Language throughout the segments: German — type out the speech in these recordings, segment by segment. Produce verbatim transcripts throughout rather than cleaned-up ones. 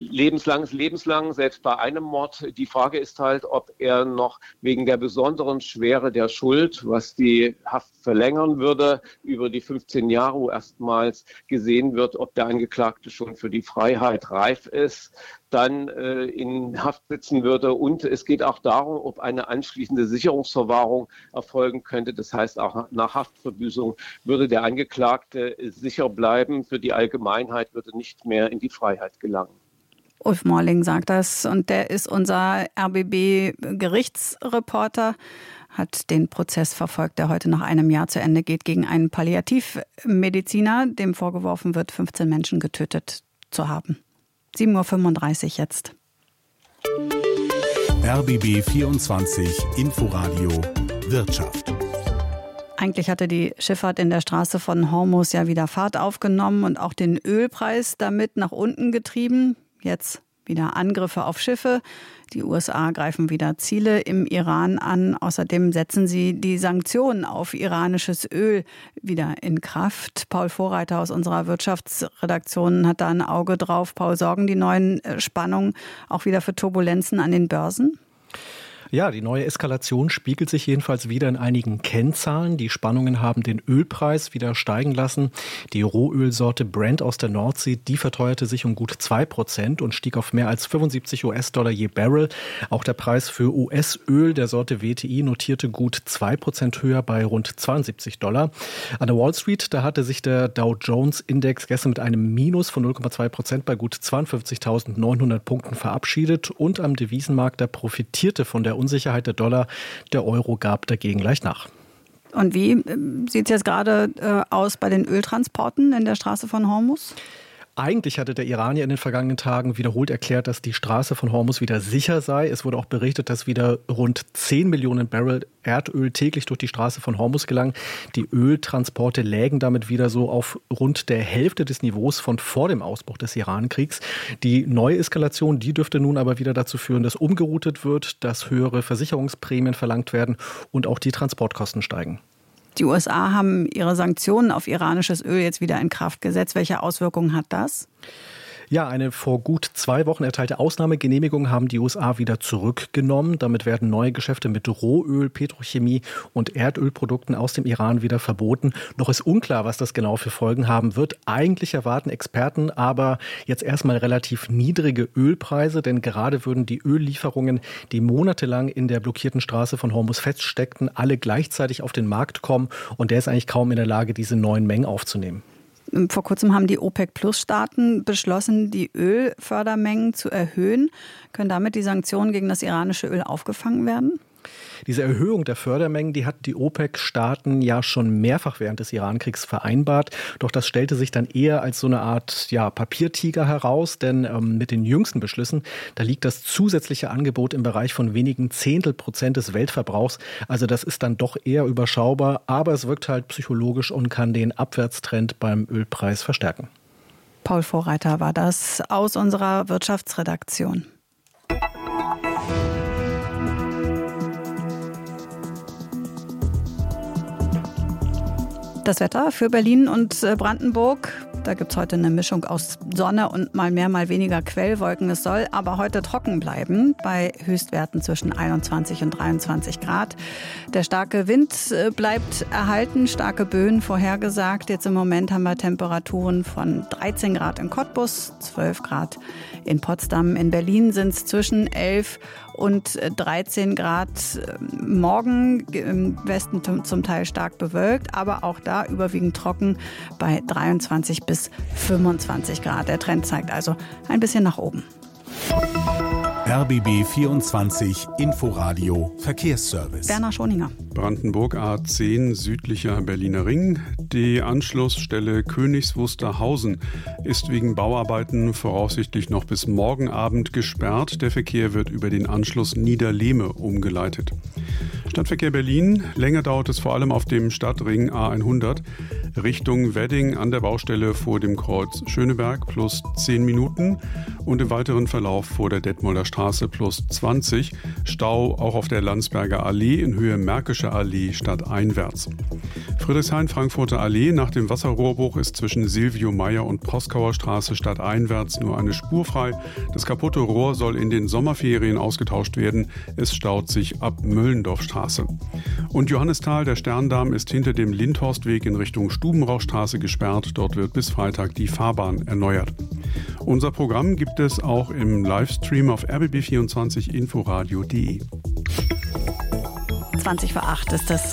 lebenslang ist lebenslang, selbst bei einem Mord. Die Frage ist halt, ob er noch wegen der besonderen Schwere der Schuld, was die Haft verlängern würde, über die fünfzehn Jahre, wo erstmals gesehen wird, ob der Angeklagte schon für die Freiheit reif ist, dann äh, in Haft sitzen würde. Und es geht auch darum, ob eine anschließende Sicherungsverwahrung erfolgen könnte. Das heißt, auch nach Haftverbüßung würde der Angeklagte sicher bleiben. Für die Allgemeinheit würde nicht mehr in die Freiheit gelangen. Ulf Morling sagt das und der ist unser R B B-Gerichtsreporter, hat den Prozess verfolgt, der heute nach einem Jahr zu Ende geht, gegen einen Palliativmediziner, dem vorgeworfen wird, fünfzehn Menschen getötet zu haben. sieben Uhr fünfunddreißig jetzt. R B B vierundzwanzig Inforadio Wirtschaft. Eigentlich hatte die Schifffahrt in der Straße von Hormuz ja wieder Fahrt aufgenommen und auch den Ölpreis damit nach unten getrieben. Jetzt wieder Angriffe auf Schiffe. Die U S A greifen wieder Ziele im Iran an. Außerdem setzen sie die Sanktionen auf iranisches Öl wieder in Kraft. Paul Vorreiter aus unserer Wirtschaftsredaktion hat da ein Auge drauf. Paul, sorgen die neuen Spannungen auch wieder für Turbulenzen an den Börsen? Ja, die neue Eskalation spiegelt sich jedenfalls wieder in einigen Kennzahlen. Die Spannungen haben den Ölpreis wieder steigen lassen. Die Rohölsorte Brent aus der Nordsee, die verteuerte sich um gut zwei Prozent und stieg auf mehr als fünfundsiebzig US-Dollar je Barrel. Auch der Preis für U S-Öl der Sorte W T I notierte gut zwei Prozent höher bei rund zweiundsiebzig Dollar. An der Wall Street, da hatte sich der Dow Jones-Index gestern mit einem Minus von null Komma zwei Prozent bei gut zweiundfünfzigtausendneunhundert Punkten verabschiedet. Und am Devisenmarkt, da profitierte von der Unsicherheit der Dollar. Der Euro gab dagegen leicht nach. Und wie sieht es jetzt gerade äh, aus bei den Öltransporten in der Straße von Hormuz? Eigentlich hatte der Iran ja in den vergangenen Tagen wiederholt erklärt, dass die Straße von Hormuz wieder sicher sei. Es wurde auch berichtet, dass wieder rund zehn Millionen Barrel Erdöl täglich durch die Straße von Hormuz gelangen. Die Öltransporte lägen damit wieder so auf rund der Hälfte des Niveaus von vor dem Ausbruch des Iran-Kriegs. Die neue Eskalation, die dürfte nun aber wieder dazu führen, dass umgeroutet wird, dass höhere Versicherungsprämien verlangt werden und auch die Transportkosten steigen. Die U S A haben ihre Sanktionen auf iranisches Öl jetzt wieder in Kraft gesetzt. Welche Auswirkungen hat das? Ja, eine vor gut zwei Wochen erteilte Ausnahmegenehmigung haben die U S A wieder zurückgenommen. Damit werden neue Geschäfte mit Rohöl, Petrochemie und Erdölprodukten aus dem Iran wieder verboten. Noch ist unklar, was das genau für Folgen haben wird. Eigentlich erwarten Experten aber jetzt erstmal relativ niedrige Ölpreise, denn gerade würden die Öllieferungen, die monatelang in der blockierten Straße von Hormuz feststeckten, alle gleichzeitig auf den Markt kommen und der ist eigentlich kaum in der Lage, diese neuen Mengen aufzunehmen. Vor kurzem haben die OPEC-Plus-Staaten beschlossen, die Ölfördermengen zu erhöhen. Können damit die Sanktionen gegen das iranische Öl aufgefangen werden? Diese Erhöhung der Fördermengen, die hat die OPEC-Staaten ja schon mehrfach während des Iran-Kriegs vereinbart. Doch das stellte sich dann eher als so eine Art ja, Papiertiger heraus. Denn ähm, mit den jüngsten Beschlüssen, da liegt das zusätzliche Angebot im Bereich von wenigen Zehntel Prozent des Weltverbrauchs. Also das ist dann doch eher überschaubar. Aber es wirkt halt psychologisch und kann den Abwärtstrend beim Ölpreis verstärken. Paul Vorreiter war das aus unserer Wirtschaftsredaktion. Das Wetter für Berlin und Brandenburg. Da gibt es heute eine Mischung aus Sonne und mal mehr, mal weniger Quellwolken. Es soll aber heute trocken bleiben bei Höchstwerten zwischen einundzwanzig und dreiundzwanzig Grad. Der starke Wind bleibt erhalten, starke Böen vorhergesagt. Jetzt im Moment haben wir Temperaturen von dreizehn Grad in Cottbus, zwölf Grad in Potsdam. In Berlin sind es zwischen elf und dreizehn Grad. Morgen im Westen zum Teil stark bewölkt, aber auch da überwiegend trocken bei dreiundzwanzig bis fünfundzwanzig Grad. Der Trend zeigt also ein bisschen nach oben. R B B vierundzwanzig Inforadio Verkehrsservice. Werner Schoninger. Brandenburg A zehn südlicher Berliner Ring. Die Anschlussstelle Königs Wusterhausen ist wegen Bauarbeiten voraussichtlich noch bis morgen Abend gesperrt. Der Verkehr wird über den Anschluss Niederlehme umgeleitet. Stadtverkehr Berlin. Länger dauert es vor allem auf dem Stadtring A hundert Richtung Wedding an der Baustelle vor dem Kreuz Schöneberg plus zehn Minuten und im weiteren Verlauf vor der Detmolder Straße plus zwanzig. Stau auch auf der Landsberger Allee in Höhe Märkischer Allee stadteinwärts. Friedrichshain-Frankfurter Allee. Nach dem Wasserrohrbruch ist zwischen Silvio Meyer und Proskauer Straße stadteinwärts nur eine Spur frei. Das kaputte Rohr soll in den Sommerferien ausgetauscht werden. Es staut sich ab Möllendorfstraße. Und Johannisthal, der Sterndamm, ist hinter dem Lindhorstweg in Richtung Stubenrauchstraße gesperrt. Dort wird bis Freitag die Fahrbahn erneuert. Unser Programm gibt es auch im Livestream auf r b b vierundzwanzig inforadio punkt de. zwanzig vor acht ist es.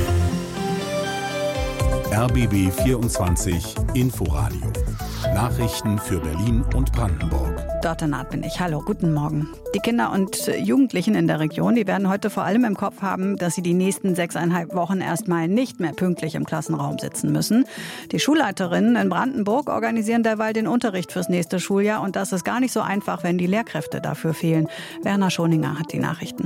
R B B vierundzwanzig Inforadio. Nachrichten für Berlin und Brandenburg. Dort Naht bin ich. Hallo, guten Morgen. Die Kinder und Jugendlichen in der Region, die werden heute vor allem im Kopf haben, dass sie die nächsten sechseinhalb Wochen erstmal nicht mehr pünktlich im Klassenraum sitzen müssen. Die Schulleiterinnen in Brandenburg organisieren derweil den Unterricht fürs nächste Schuljahr und das ist gar nicht so einfach, wenn die Lehrkräfte dafür fehlen. Werner Schoninger hat die Nachrichten.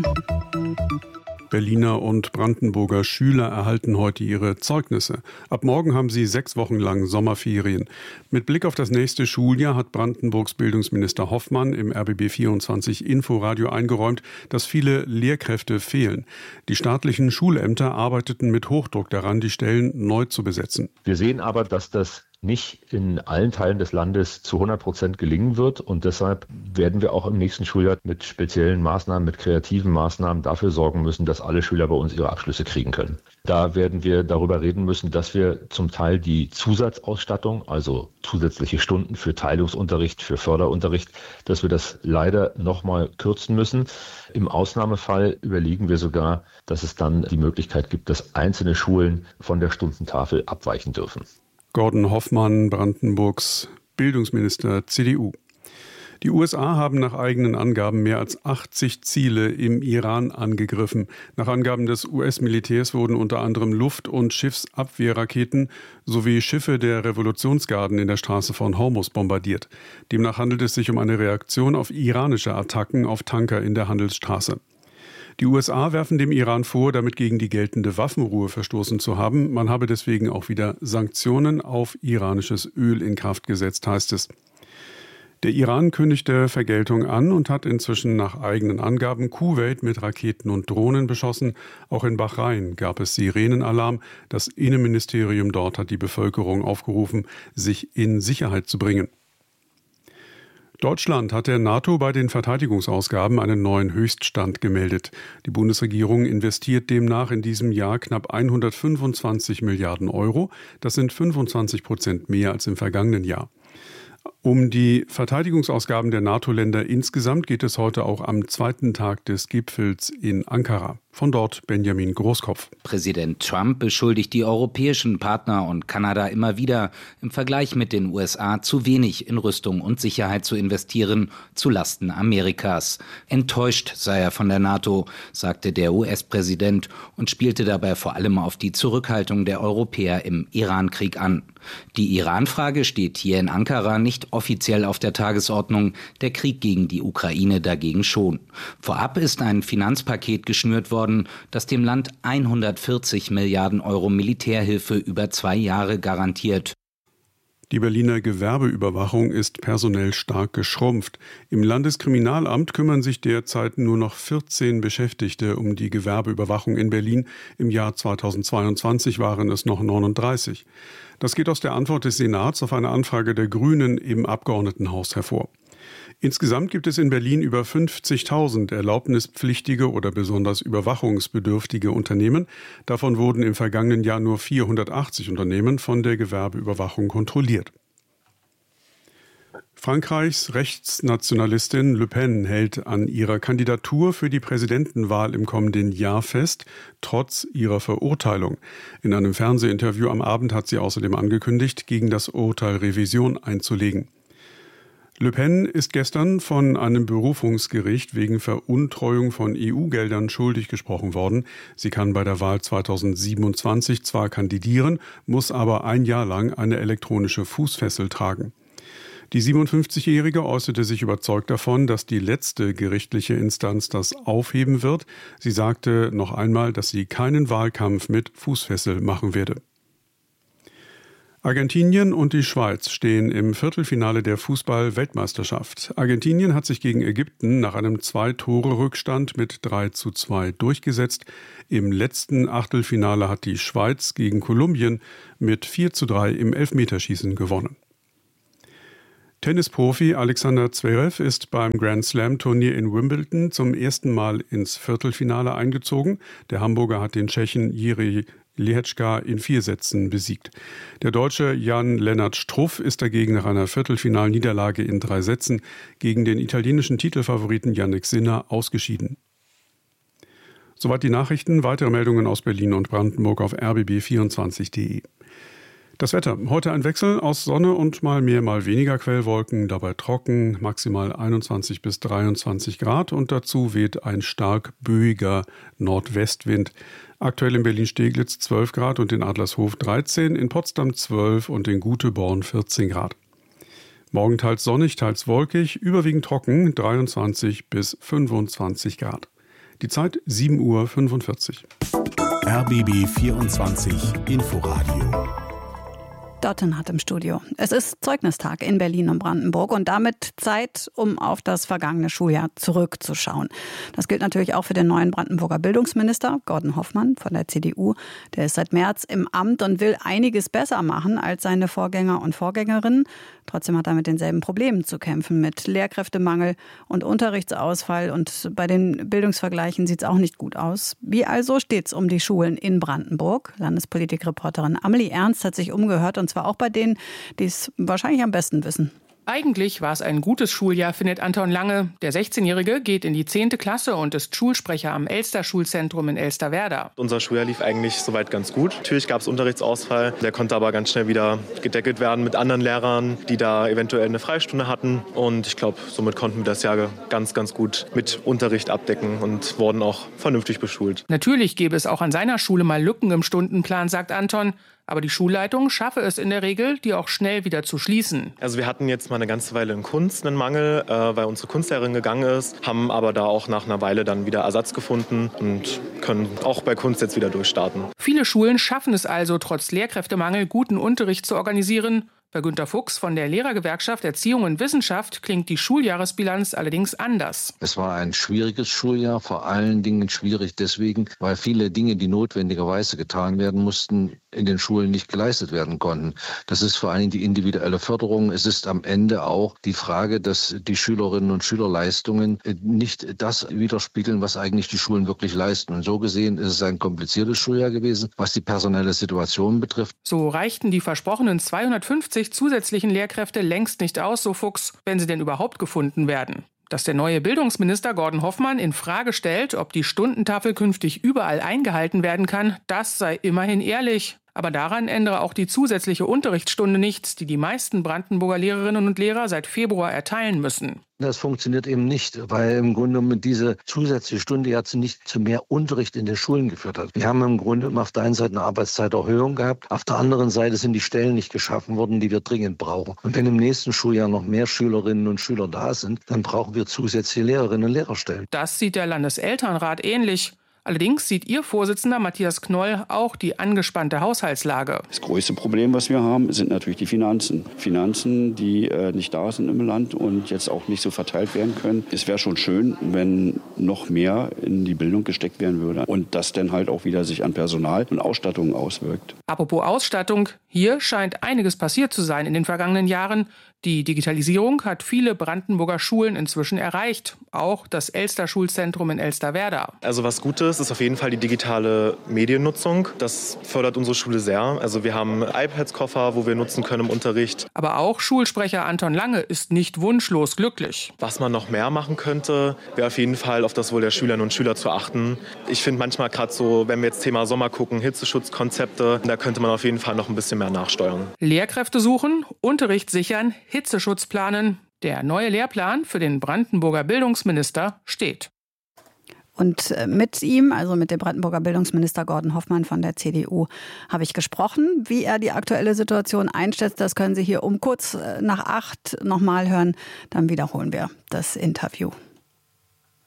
Berliner und Brandenburger Schüler erhalten heute ihre Zeugnisse. Ab morgen haben sie sechs Wochen lang Sommerferien. Mit Blick auf das nächste Schuljahr hat Brandenburgs Bildungsminister Hoffmann im R B B vierundzwanzig Inforadio eingeräumt, dass viele Lehrkräfte fehlen. Die staatlichen Schulämter arbeiteten mit Hochdruck daran, die Stellen neu zu besetzen. Wir sehen aber, dass das nicht in allen Teilen des Landes zu hundert Prozent gelingen wird. Und deshalb werden wir auch im nächsten Schuljahr mit speziellen Maßnahmen, mit kreativen Maßnahmen dafür sorgen müssen, dass alle Schüler bei uns ihre Abschlüsse kriegen können. Da werden wir darüber reden müssen, dass wir zum Teil die Zusatzausstattung, also zusätzliche Stunden für Teilungsunterricht, für Förderunterricht, dass wir das leider nochmal kürzen müssen. Im Ausnahmefall überlegen wir sogar, dass es dann die Möglichkeit gibt, dass einzelne Schulen von der Stundentafel abweichen dürfen. Gordon Hoffmann, Brandenburgs Bildungsminister C D U. Die U S A haben nach eigenen Angaben mehr als achtzig Ziele im Iran angegriffen. Nach Angaben des U S-Militärs wurden unter anderem Luft- und Schiffsabwehrraketen sowie Schiffe der Revolutionsgarden in der Straße von Hormuz bombardiert. Demnach handelt es sich um eine Reaktion auf iranische Attacken auf Tanker in der Handelsstraße. Die U S A werfen dem Iran vor, damit gegen die geltende Waffenruhe verstoßen zu haben. Man habe deswegen auch wieder Sanktionen auf iranisches Öl in Kraft gesetzt, heißt es. Der Iran kündigte Vergeltung an und hat inzwischen nach eigenen Angaben Kuwait mit Raketen und Drohnen beschossen. Auch in Bahrain gab es Sirenenalarm. Das Innenministerium dort hat die Bevölkerung aufgerufen, sich in Sicherheit zu bringen. Deutschland hat der NATO bei den Verteidigungsausgaben einen neuen Höchststand gemeldet. Die Bundesregierung investiert demnach in diesem Jahr knapp hundertfünfundzwanzig Milliarden Euro. Das sind fünfundzwanzig Prozent mehr als im vergangenen Jahr. Um die Verteidigungsausgaben der NATO-Länder insgesamt geht es heute auch am zweiten Tag des Gipfels in Ankara. Von dort Benjamin Großkopf. Präsident Trump beschuldigt die europäischen Partner und Kanada immer wieder, im Vergleich mit den U S A zu wenig in Rüstung und Sicherheit zu investieren, zu Lasten Amerikas. Enttäuscht sei er von der NATO, sagte der U S-Präsident und spielte dabei vor allem auf die Zurückhaltung der Europäer im Iran-Krieg an. Die Iran-Frage steht hier in Ankara nicht offiziell auf der Tagesordnung, der Krieg gegen die Ukraine dagegen schon. Vorab ist ein Finanzpaket geschnürt worden, das dem Land hundertvierzig Milliarden Euro Militärhilfe über zwei Jahre garantiert. Die Berliner Gewerbeüberwachung ist personell stark geschrumpft. Im Landeskriminalamt kümmern sich derzeit nur noch vierzehn Beschäftigte um die Gewerbeüberwachung in Berlin. Im Jahr zweitausendzweiundzwanzig waren es noch neununddreißig. Das geht aus der Antwort des Senats auf eine Anfrage der Grünen im Abgeordnetenhaus hervor. Insgesamt gibt es in Berlin über fünfzigtausend erlaubnispflichtige oder besonders überwachungsbedürftige Unternehmen. Davon wurden im vergangenen Jahr nur vierhundertachtzig Unternehmen von der Gewerbeüberwachung kontrolliert. Frankreichs Rechtsnationalistin Le Pen hält an ihrer Kandidatur für die Präsidentenwahl im kommenden Jahr fest, trotz ihrer Verurteilung. In einem Fernsehinterview am Abend hat sie außerdem angekündigt, gegen das Urteil Revision einzulegen. Le Pen ist gestern von einem Berufungsgericht wegen Veruntreuung von E U-Geldern schuldig gesprochen worden. Sie kann bei der Wahl zweitausendsiebenundzwanzig zwar kandidieren, muss aber ein Jahr lang eine elektronische Fußfessel tragen. Die siebenundfünfzigjährige äußerte sich überzeugt davon, dass die letzte gerichtliche Instanz das aufheben wird. Sie sagte noch einmal, dass sie keinen Wahlkampf mit Fußfessel machen werde. Argentinien und die Schweiz stehen im Viertelfinale der Fußball-Weltmeisterschaft. Argentinien hat sich gegen Ägypten nach einem Zwei-Tore-Rückstand mit drei zu zwei durchgesetzt. Im letzten Achtelfinale hat die Schweiz gegen Kolumbien mit vier zu drei im Elfmeterschießen gewonnen. Tennisprofi Alexander Zverev ist beim Grand-Slam-Turnier in Wimbledon zum ersten Mal ins Viertelfinale eingezogen. Der Hamburger hat den Tschechen Jiří Lehečka in vier Sätzen besiegt. Der Deutsche Jan-Lennart Struff ist dagegen nach einer Viertelfinalniederlage in drei Sätzen gegen den italienischen Titelfavoriten Jannik Sinner ausgeschieden. Soweit die Nachrichten. Weitere Meldungen aus Berlin und Brandenburg auf r b b vierundzwanzig punkt d e. Das Wetter. Heute ein Wechsel aus Sonne und mal mehr, mal weniger Quellwolken. Dabei trocken, maximal einundzwanzig bis dreiundzwanzig Grad und dazu weht ein stark böiger Nordwestwind. Aktuell in Berlin-Steglitz zwölf Grad und in Adlershof dreizehn, in Potsdam zwölf und in Güteborn vierzehn Grad. Morgen teils sonnig, teils wolkig, überwiegend trocken, dreiundzwanzig bis fünfundzwanzig Grad. Die Zeit sieben Uhr fünfundvierzig. R B B vierundzwanzig Inforadio. Dotten hat im Studio. Es ist Zeugnistag in Berlin und Brandenburg und damit Zeit, um auf das vergangene Schuljahr zurückzuschauen. Das gilt natürlich auch für den neuen Brandenburger Bildungsminister, Gordon Hoffmann von der C D U. Der ist seit März im Amt und will einiges besser machen als seine Vorgänger und Vorgängerinnen. Trotzdem hat er mit denselben Problemen zu kämpfen, mit Lehrkräftemangel und Unterrichtsausfall. Und bei den Bildungsvergleichen sieht es auch nicht gut aus. Wie also steht es um die Schulen in Brandenburg? Landespolitikreporterin Amelie Ernst hat sich umgehört, und zwar auch bei denen, die es wahrscheinlich am besten wissen. Eigentlich war es ein gutes Schuljahr, findet Anton Lange. Der sechzehnjährige geht in die zehnte Klasse und ist Schulsprecher am Elster-Schulzentrum in Elsterwerda. Unser Schuljahr lief eigentlich soweit ganz gut. Natürlich gab es Unterrichtsausfall. Der konnte aber ganz schnell wieder gedeckelt werden mit anderen Lehrern, die da eventuell eine Freistunde hatten. Und ich glaube, somit konnten wir das Jahr ganz, ganz gut mit Unterricht abdecken und wurden auch vernünftig beschult. Natürlich gäbe es auch an seiner Schule mal Lücken im Stundenplan, sagt Anton. Aber die Schulleitung schaffe es in der Regel, die auch schnell wieder zu schließen. Also wir hatten jetzt mal eine ganze Weile in Kunst einen Mangel, äh, weil unsere Kunstlehrerin gegangen ist, haben aber da auch nach einer Weile dann wieder Ersatz gefunden und können auch bei Kunst jetzt wieder durchstarten. Viele Schulen schaffen es also, trotz Lehrkräftemangel guten Unterricht zu organisieren. Bei Günter Fuchs von der Lehrergewerkschaft Erziehung und Wissenschaft klingt die Schuljahresbilanz allerdings anders. Es war ein schwieriges Schuljahr, vor allen Dingen schwierig deswegen, weil viele Dinge, die notwendigerweise getan werden mussten, in den Schulen nicht geleistet werden konnten. Das ist vor allen Dingen die individuelle Förderung. Es ist am Ende auch die Frage, dass die Schülerinnen und Schülerleistungen nicht das widerspiegeln, was eigentlich die Schulen wirklich leisten. Und so gesehen ist es ein kompliziertes Schuljahr gewesen, was die personelle Situation betrifft. So reichten die versprochenen zweihundertfünfzig zusätzlichen Lehrkräfte längst nicht aus, so Fuchs, wenn sie denn überhaupt gefunden werden. Dass der neue Bildungsminister Gordon Hoffmann in Frage stellt, ob die Stundentafel künftig überall eingehalten werden kann, das sei immerhin ehrlich. Aber daran ändere auch die zusätzliche Unterrichtsstunde nichts, die die meisten Brandenburger Lehrerinnen und Lehrer seit Februar erteilen müssen. Das funktioniert eben nicht, weil im Grunde genommen diese zusätzliche Stunde ja nicht zu mehr Unterricht in den Schulen geführt hat. Wir haben im Grunde auf der einen Seite eine Arbeitszeiterhöhung gehabt, auf der anderen Seite sind die Stellen nicht geschaffen worden, die wir dringend brauchen. Und wenn im nächsten Schuljahr noch mehr Schülerinnen und Schüler da sind, dann brauchen wir zusätzliche Lehrerinnen und Lehrerstellen. Das sieht der Landeselternrat ähnlich. Allerdings sieht ihr Vorsitzender Matthias Knoll auch die angespannte Haushaltslage. Das größte Problem, was wir haben, sind natürlich die Finanzen. Finanzen, die äh, nicht da sind im Land und jetzt auch nicht so verteilt werden können. Es wäre schon schön, wenn noch mehr in die Bildung gesteckt werden würde und das dann halt auch wieder sich an Personal und Ausstattung auswirkt. Apropos Ausstattung, hier scheint einiges passiert zu sein in den vergangenen Jahren. Die Digitalisierung hat viele Brandenburger Schulen inzwischen erreicht, auch das Elster-Schulzentrum in Elsterwerda. Also was gut ist, ist auf jeden Fall die digitale Mediennutzung. Das fördert unsere Schule sehr. Also wir haben iPads-Koffer, wo wir nutzen können im Unterricht. Aber auch Schulsprecher Anton Lange ist nicht wunschlos glücklich. Was man noch mehr machen könnte, wäre auf jeden Fall auf das Wohl der Schülerinnen und Schüler zu achten. Ich finde manchmal gerade so, wenn wir jetzt Thema Sommer gucken, Hitzeschutzkonzepte, da könnte man auf jeden Fall noch ein bisschen mehr nachsteuern. Lehrkräfte suchen, Unterricht sichern, Hitzeschutz planen. Der neue Lehrplan für den Brandenburger Bildungsminister steht. Und mit ihm, also mit dem Brandenburger Bildungsminister Gordon Hoffmann von der C D U, habe ich gesprochen. Wie er die aktuelle Situation einschätzt, das können Sie hier um kurz nach acht nochmal hören. Dann wiederholen wir das Interview.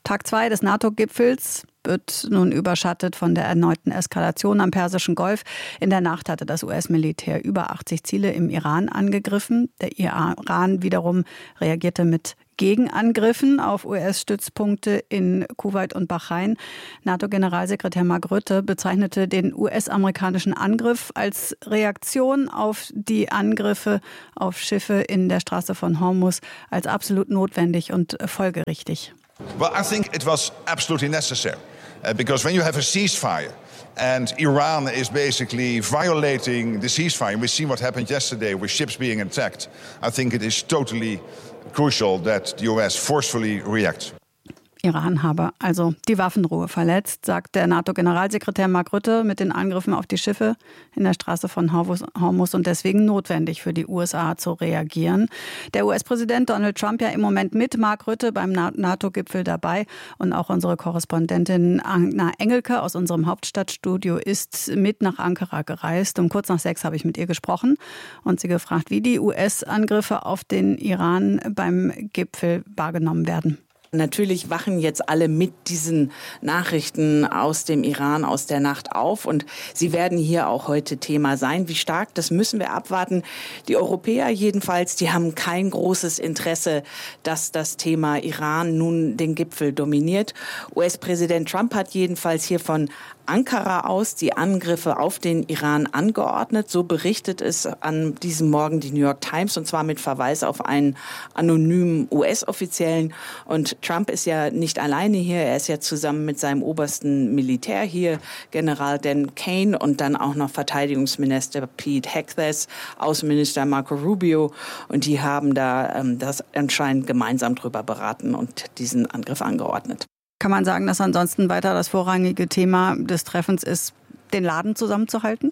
Tag zwei des NATO-Gipfels wird nun überschattet von der erneuten Eskalation am Persischen Golf. In der Nacht hatte das U S-Militär über achtzig Ziele im Iran angegriffen. Der Iran wiederum reagierte mit Gegenangriffen auf U S-Stützpunkte in Kuwait und Bahrain. NATO-Generalsekretär Mark Rutte bezeichnete den U S-amerikanischen Angriff als Reaktion auf die Angriffe auf Schiffe in der Straße von Hormuz als absolut notwendig und folgerichtig. Well, I think it was absolutely necessary uh, because when you have a ceasefire and Iran is basically violating the ceasefire, we see what happened yesterday with ships being attacked. I think it is totally crucial that the U S forcefully reacts. Iran habe also die Waffenruhe verletzt, sagt der NATO-Generalsekretär Mark Rutte mit den Angriffen auf die Schiffe in der Straße von Hormuz und deswegen notwendig für die U S A zu reagieren. Der U S-Präsident Donald Trump ja im Moment mit Mark Rutte beim NATO-Gipfel dabei und auch unsere Korrespondentin Anna Engelke aus unserem Hauptstadtstudio ist mit nach Ankara gereist. Um kurz nach sechs habe ich mit ihr gesprochen und sie gefragt, wie die U S-Angriffe auf den Iran beim Gipfel wahrgenommen werden. Natürlich wachen jetzt alle mit diesen Nachrichten aus dem Iran, aus der Nacht auf. Und sie werden hier auch heute Thema sein. Wie stark, das müssen wir abwarten. Die Europäer jedenfalls, die haben kein großes Interesse, dass das Thema Iran nun den Gipfel dominiert. U S-Präsident Trump hat jedenfalls hier von Ankara aus die Angriffe auf den Iran angeordnet. So berichtet es an diesem Morgen die New York Times, und zwar mit Verweis auf einen anonymen U S-Offiziellen. Und Trump ist ja nicht alleine hier. Er ist ja zusammen mit seinem obersten Militär hier, General Dan Kane, und dann auch noch Verteidigungsminister Pete Hegseth, Außenminister Marco Rubio. Und die haben da ähm, das anscheinend gemeinsam drüber beraten und diesen Angriff angeordnet. Kann man sagen, dass ansonsten weiter das vorrangige Thema des Treffens ist, den Laden zusammenzuhalten?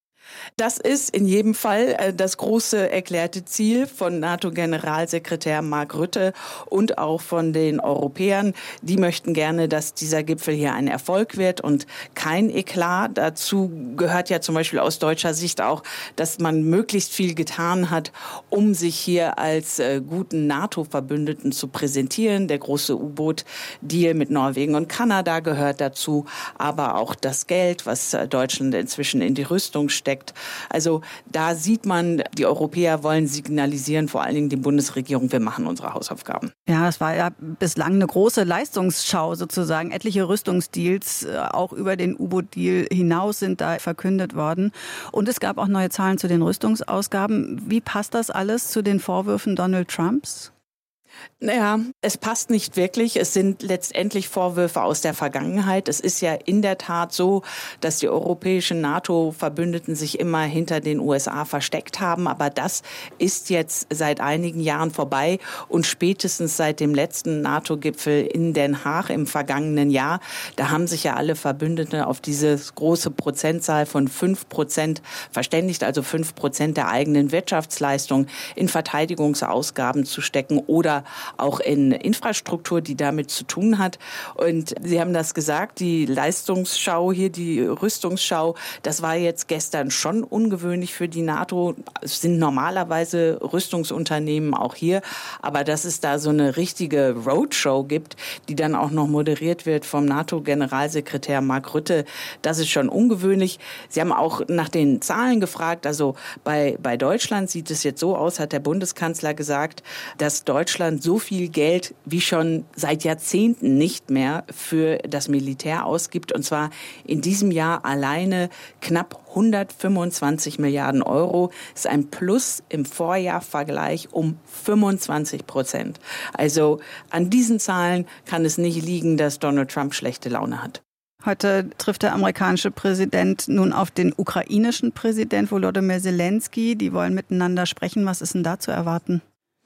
Das ist in jedem Fall das große erklärte Ziel von NATO-Generalsekretär Mark Rutte und auch von den Europäern. Die möchten gerne, dass dieser Gipfel hier ein Erfolg wird und kein Eklat. Dazu gehört ja zum Beispiel aus deutscher Sicht auch, dass man möglichst viel getan hat, um sich hier als äh, guten NATO-Verbündeten zu präsentieren. Der große U-Boot-Deal mit Norwegen und Kanada gehört dazu, aber auch das Geld, was Deutschland inzwischen in die Rüstung steckt. Also da sieht man, die Europäer wollen signalisieren, vor allen Dingen die Bundesregierung, wir machen unsere Hausaufgaben. Ja, es war ja bislang eine große Leistungsschau sozusagen. Etliche Rüstungsdeals, auch über den U-Boot-Deal hinaus, sind da verkündet worden. Und es gab auch neue Zahlen zu den Rüstungsausgaben. Wie passt das alles zu den Vorwürfen Donald Trumps? Naja, es passt nicht wirklich. Es sind letztendlich Vorwürfe aus der Vergangenheit. Es ist ja in der Tat so, dass die europäischen NATO-Verbündeten sich immer hinter den U S A versteckt haben. Aber das ist jetzt seit einigen Jahren vorbei. Und spätestens seit dem letzten NATO-Gipfel in Den Haag im vergangenen Jahr, da haben sich ja alle Verbündete auf diese große Prozentzahl von fünf Prozent verständigt, also fünf Prozent der eigenen Wirtschaftsleistung in Verteidigungsausgaben zu stecken oder auch in Infrastruktur, die damit zu tun hat. Und Sie haben das gesagt, die Leistungsschau hier, die Rüstungsschau, das war jetzt gestern schon ungewöhnlich für die NATO. Es sind normalerweise Rüstungsunternehmen auch hier, aber dass es da so eine richtige Roadshow gibt, die dann auch noch moderiert wird vom NATO-Generalsekretär Mark Rutte, das ist schon ungewöhnlich. Sie haben auch nach den Zahlen gefragt, also bei, bei Deutschland sieht es jetzt so aus, hat der Bundeskanzler gesagt, dass Deutschland so viel Geld wie schon seit Jahrzehnten nicht mehr für das Militär ausgibt. Und zwar in diesem Jahr alleine knapp hundertfünfundzwanzig Milliarden Euro. Das ist ein Plus im Vorjahrvergleich um fünfundzwanzig Prozent. Also an diesen Zahlen kann es nicht liegen, dass Donald Trump schlechte Laune hat. Heute trifft der amerikanische Präsident nun auf den ukrainischen Präsident Volodymyr Zelensky. Die wollen miteinander sprechen. Was ist denn da zu erwarten?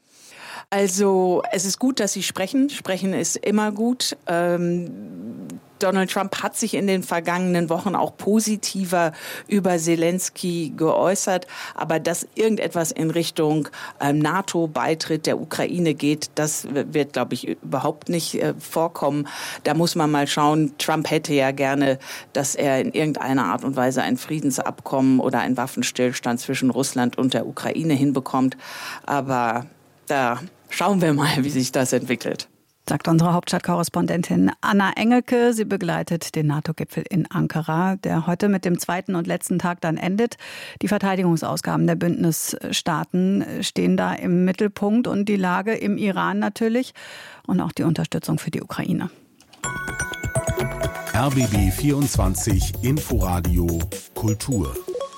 Also es ist gut, dass Sie sprechen. Sprechen ist immer gut. Ähm, Donald Trump hat sich in den vergangenen Wochen auch positiver über Zelensky geäußert. Aber dass irgendetwas in Richtung ähm, NATO-Beitritt der Ukraine geht, das wird, glaube ich, überhaupt nicht äh, vorkommen. Da muss man mal schauen. Trump hätte ja gerne, dass er in irgendeiner Art und Weise ein Friedensabkommen oder einen Waffenstillstand zwischen Russland und der Ukraine hinbekommt. Aber da schauen wir mal, wie sich das entwickelt. sagt unsere Hauptstadtkorrespondentin Anna Engelke. Sie begleitet den NATO-Gipfel in Ankara, der heute mit dem zweiten und letzten Tag dann endet. Die Verteidigungsausgaben der Bündnisstaaten stehen da im Mittelpunkt und die Lage im Iran natürlich und auch die Unterstützung für die Ukraine. R B B vierundzwanzig Inforadio Kultur.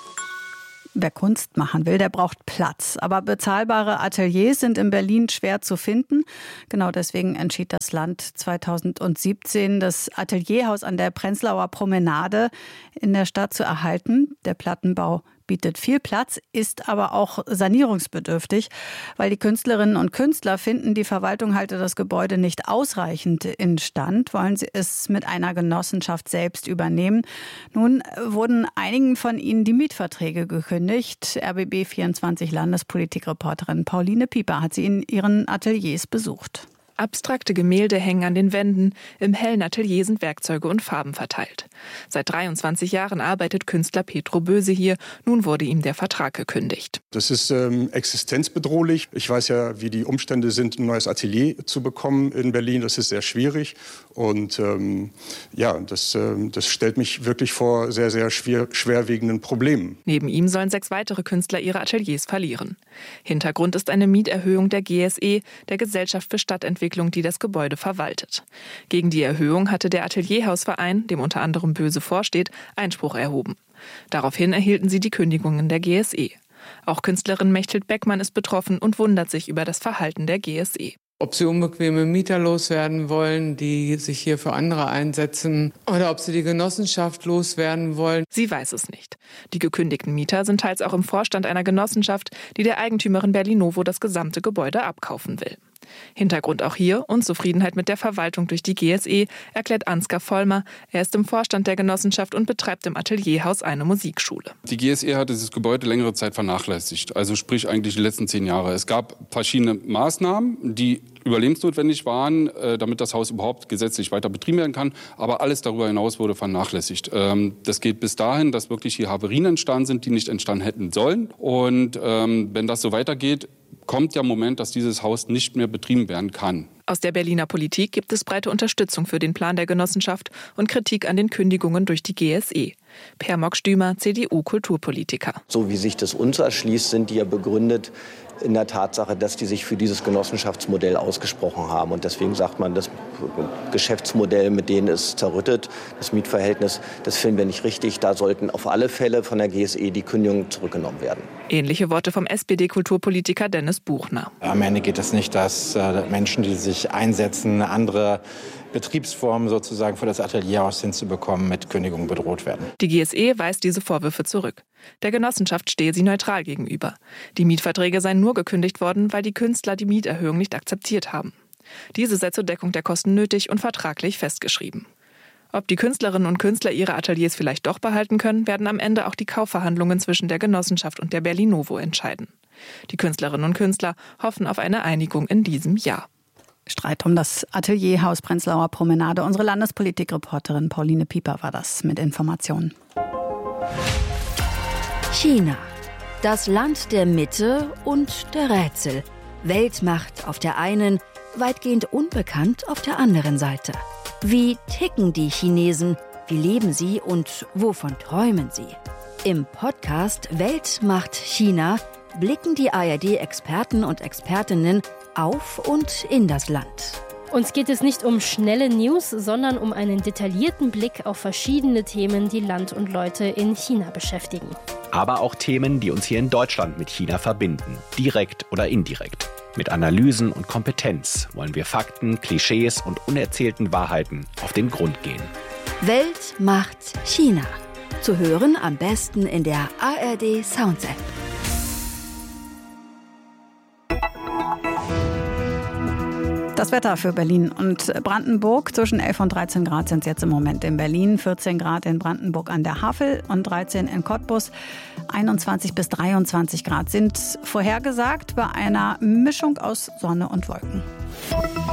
Wer Kunst machen will, der braucht Platz. Aber bezahlbare Ateliers sind in Berlin schwer zu finden. Genau deswegen entschied das Land zweitausendsiebzehn, das Atelierhaus an der Prenzlauer Promenade in der Stadt zu erhalten. Der Plattenbau bietet viel Platz, ist aber auch sanierungsbedürftig, weil die Künstlerinnen und Künstler finden, die Verwaltung halte das Gebäude nicht ausreichend instand, wollen sie es mit einer Genossenschaft selbst übernehmen. Nun wurden einigen von ihnen die Mietverträge gekündigt. R B B vierundzwanzig Landespolitikreporterin Pauline Pieper hat sie in ihren Ateliers besucht. Abstrakte Gemälde hängen an den Wänden, im hellen Atelier sind Werkzeuge und Farben verteilt. Seit dreiundzwanzig Jahren arbeitet Künstler Petro Böse hier, nun wurde ihm der Vertrag gekündigt. Das ist ähm, existenzbedrohlich. Ich weiß ja, wie die Umstände sind, ein neues Atelier zu bekommen in Berlin. Das ist sehr schwierig und ähm, ja, das, ähm, das stellt mich wirklich vor sehr, sehr schwer, schwerwiegenden Problemen. Neben ihm sollen sechs weitere Künstler ihre Ateliers verlieren. Hintergrund ist eine Mieterhöhung der G S E, der Gesellschaft für Stadtentwicklung, die das Gebäude verwaltet. Gegen die Erhöhung hatte der Atelierhausverein, dem unter anderem Böse vorsteht, Einspruch erhoben. Daraufhin erhielten sie die Kündigungen der G S E. Auch Künstlerin Mechthild Beckmann ist betroffen und wundert sich über das Verhalten der G S E. Ob sie unbequeme Mieter loswerden wollen, die sich hier für andere einsetzen, oder ob sie die Genossenschaft loswerden wollen. Sie weiß es nicht. Die gekündigten Mieter sind teils auch im Vorstand einer Genossenschaft, die der Eigentümerin Berlinovo das gesamte Gebäude abkaufen will. Hintergrund auch hier Unzufriedenheit mit der Verwaltung durch die G S E, erklärt Ansgar Vollmer. Er ist im Vorstand der Genossenschaft und betreibt im Atelierhaus eine Musikschule. Die G S E hat dieses Gebäude längere Zeit vernachlässigt, also sprich eigentlich die letzten zehn Jahre. Es gab verschiedene Maßnahmen, die überlebensnotwendig waren, damit das Haus überhaupt gesetzlich weiter betrieben werden kann. Aber alles darüber hinaus wurde vernachlässigt. Das geht bis dahin, dass wirklich hier Havarien entstanden sind, die nicht entstanden hätten sollen. Und wenn das so weitergeht, kommt der Moment, dass dieses Haus nicht mehr betrieben werden kann. Aus der Berliner Politik gibt es breite Unterstützung für den Plan der Genossenschaft und Kritik an den Kündigungen durch die G S E. Per Stümer, C D U-Kulturpolitiker. So wie sich das uns erschließt, sind die ja begründet in der Tatsache, dass die sich für dieses Genossenschaftsmodell ausgesprochen haben. Und deswegen sagt man, das Geschäftsmodell, mit denen ist zerrüttet, das Mietverhältnis, das finden wir nicht richtig. Da sollten auf alle Fälle von der G S E die Kündigungen zurückgenommen werden. Ähnliche Worte vom S P D-Kulturpolitiker Dennis Buchner. Am Ende geht es nicht, dass äh, Menschen, die sich einsetzen, eine andere Betriebsform sozusagen für das Atelierhaus hinzubekommen, mit Kündigung bedroht werden. Die G S E weist diese Vorwürfe zurück. Der Genossenschaft stehe sie neutral gegenüber. Die Mietverträge seien nur gekündigt worden, weil die Künstler die Mieterhöhung nicht akzeptiert haben. Diese sei zur Deckung der Kosten nötig und vertraglich festgeschrieben. Ob die Künstlerinnen und Künstler ihre Ateliers vielleicht doch behalten können, werden am Ende auch die Kaufverhandlungen zwischen der Genossenschaft und der Berlinovo entscheiden. Die Künstlerinnen und Künstler hoffen auf eine Einigung in diesem Jahr. Streit um das Atelierhaus Prenzlauer Promenade. Unsere Landespolitikreporterin Pauline Pieper war das mit Informationen. China. Das Land der Mitte und der Rätsel. Weltmacht auf der einen, weitgehend unbekannt auf der anderen Seite. Wie ticken die Chinesen? Wie leben sie und wovon träumen sie? Im Podcast Weltmacht China blicken die A R D-Experten und Expertinnen auf und in das Land. Uns geht es nicht um schnelle News, sondern um einen detaillierten Blick auf verschiedene Themen, die Land und Leute in China beschäftigen. Aber auch Themen, die uns hier in Deutschland mit China verbinden, direkt oder indirekt. Mit Analysen und Kompetenz wollen wir Fakten, Klischees und unerzählten Wahrheiten auf den Grund gehen. Weltmacht China. Zu hören am besten in der A R D Sounds App. Das Wetter für Berlin und Brandenburg. Zwischen elf und dreizehn Grad sind es jetzt im Moment in Berlin, vierzehn Grad in Brandenburg an der Havel und dreizehn in Cottbus. einundzwanzig bis dreiundzwanzig Grad sind vorhergesagt bei einer Mischung aus Sonne und Wolken.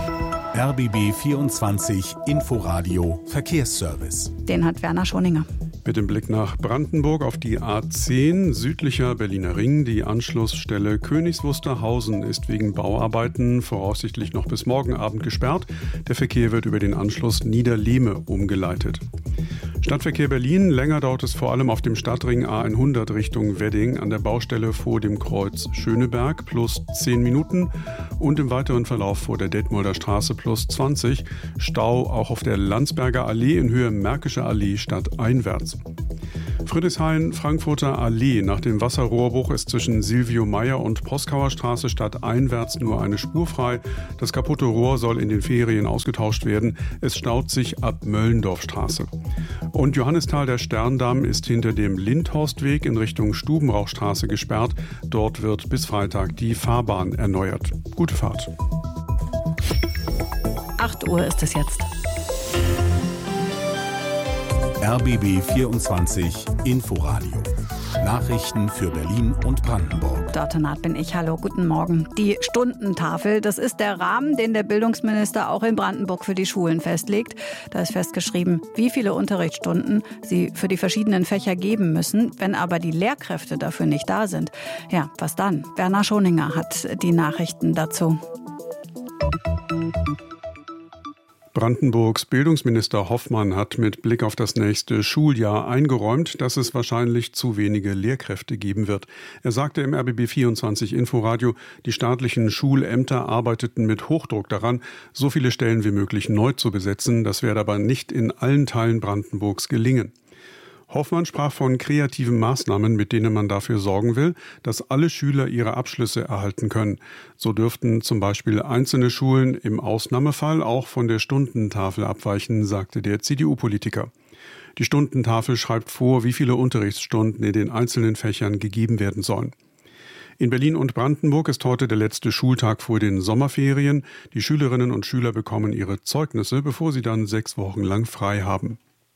R B B vierundzwanzig Inforadio Verkehrsservice. Den hat Werner Schoninger. Mit dem Blick nach Brandenburg auf die A zehn, südlicher Berliner Ring. Die Anschlussstelle Königs Wusterhausen ist wegen Bauarbeiten voraussichtlich noch bis morgen Abend gesperrt. Der Verkehr wird über den Anschluss Niederlehme umgeleitet. Stadtverkehr Berlin. Länger dauert es vor allem auf dem Stadtring A hundert Richtung Wedding an der Baustelle vor dem Kreuz Schöneberg plus zehn Minuten und im weiteren Verlauf vor der Detmolder Straße plus zwanzig. Stau auch auf der Landsberger Allee in Höhe Märkische Allee stadteinwärts. Friedrichshain, Frankfurter Allee. Nach dem Wasserrohrbruch ist zwischen Silvio Meyer und Poskauer Straße stadteinwärts nur eine Spur frei. Das kaputte Rohr soll in den Ferien ausgetauscht werden. Es staut sich ab Möllendorfstraße. Und Johannisthal, der Sterndamm, ist hinter dem Lindhorstweg in Richtung Stubenrauchstraße gesperrt. Dort wird bis Freitag die Fahrbahn erneuert. Gute Fahrt. acht Uhr ist es jetzt. R B B vierundzwanzig Inforadio. Nachrichten für Berlin und Brandenburg. Dörte Naht bin ich. Hallo, guten Morgen. Die Stundentafel, das ist der Rahmen, den der Bildungsminister auch in Brandenburg für die Schulen festlegt. Da ist festgeschrieben, wie viele Unterrichtsstunden sie für die verschiedenen Fächer geben müssen. Wenn aber die Lehrkräfte dafür nicht da sind, ja, was dann? Werner Schoninger hat die Nachrichten dazu. Brandenburgs Bildungsminister Hoffmann hat mit Blick auf das nächste Schuljahr eingeräumt, dass es wahrscheinlich zu wenige Lehrkräfte geben wird. Er sagte im R B B vierundzwanzig Inforadio, die staatlichen Schulämter arbeiteten mit Hochdruck daran, so viele Stellen wie möglich neu zu besetzen. Das werde aber nicht in allen Teilen Brandenburgs gelingen. Hoffmann sprach von kreativen Maßnahmen, mit denen man dafür sorgen will, dass alle Schüler ihre Abschlüsse erhalten können. So dürften zum Beispiel einzelne Schulen im Ausnahmefall auch von der Stundentafel abweichen, sagte der C D U-Politiker. Die Stundentafel schreibt vor, wie viele Unterrichtsstunden in den einzelnen Fächern gegeben werden sollen. In Berlin und Brandenburg ist heute der letzte Schultag vor den Sommerferien. Die Schülerinnen und Schüler bekommen ihre Zeugnisse, bevor sie dann sechs Wochen lang frei haben.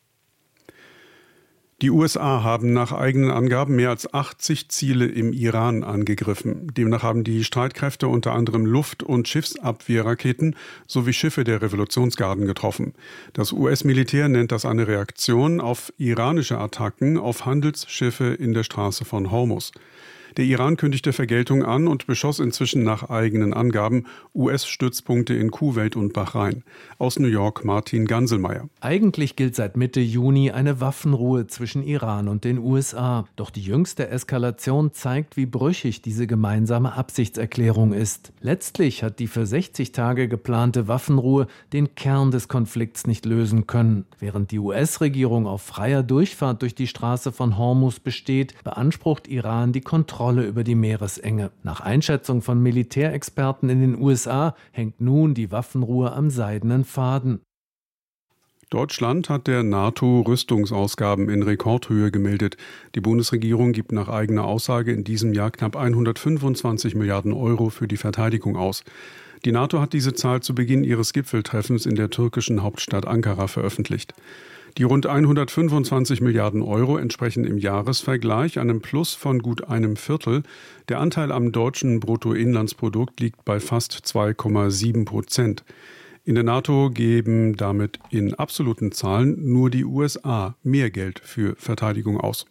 Die U S A haben nach eigenen Angaben mehr als achtzig Ziele im Iran angegriffen. Demnach haben die Streitkräfte unter anderem Luft- und Schiffsabwehrraketen sowie Schiffe der Revolutionsgarden getroffen. Das U S-Militär nennt das eine Reaktion auf iranische Attacken auf Handelsschiffe in der Straße von Hormuz. Der Iran kündigte Vergeltung an und beschoss inzwischen nach eigenen Angaben U S-Stützpunkte in Kuwait und Bahrain. Aus New York Martin Ganselmeier. Eigentlich gilt seit Mitte Juni eine Waffenruhe zwischen Iran und den U S A. Doch die jüngste Eskalation zeigt, wie brüchig diese gemeinsame Absichtserklärung ist. Letztlich hat die für sechzig Tage geplante Waffenruhe den Kern des Konflikts nicht lösen können. Während die U S-Regierung auf freier Durchfahrt durch die Straße von Hormuz besteht, beansprucht Iran die Kontrolle über die Meeresenge. Nach Einschätzung von Militärexperten in den U S A hängt nun die Waffenruhe am seidenen Faden. Deutschland hat der NATO Rüstungsausgaben in Rekordhöhe gemeldet. Die Bundesregierung gibt nach eigener Aussage in diesem Jahr knapp hundertfünfundzwanzig Milliarden Euro für die Verteidigung aus. Die NATO hat diese Zahl zu Beginn ihres Gipfeltreffens in der türkischen Hauptstadt Ankara veröffentlicht. Die rund hundertfünfundzwanzig Milliarden Euro entsprechen im Jahresvergleich einem Plus von gut einem Viertel. Der Anteil am deutschen Bruttoinlandsprodukt liegt bei fast zwei Komma sieben Prozent. In der NATO geben damit in absoluten Zahlen nur die U S A mehr Geld für Verteidigung aus.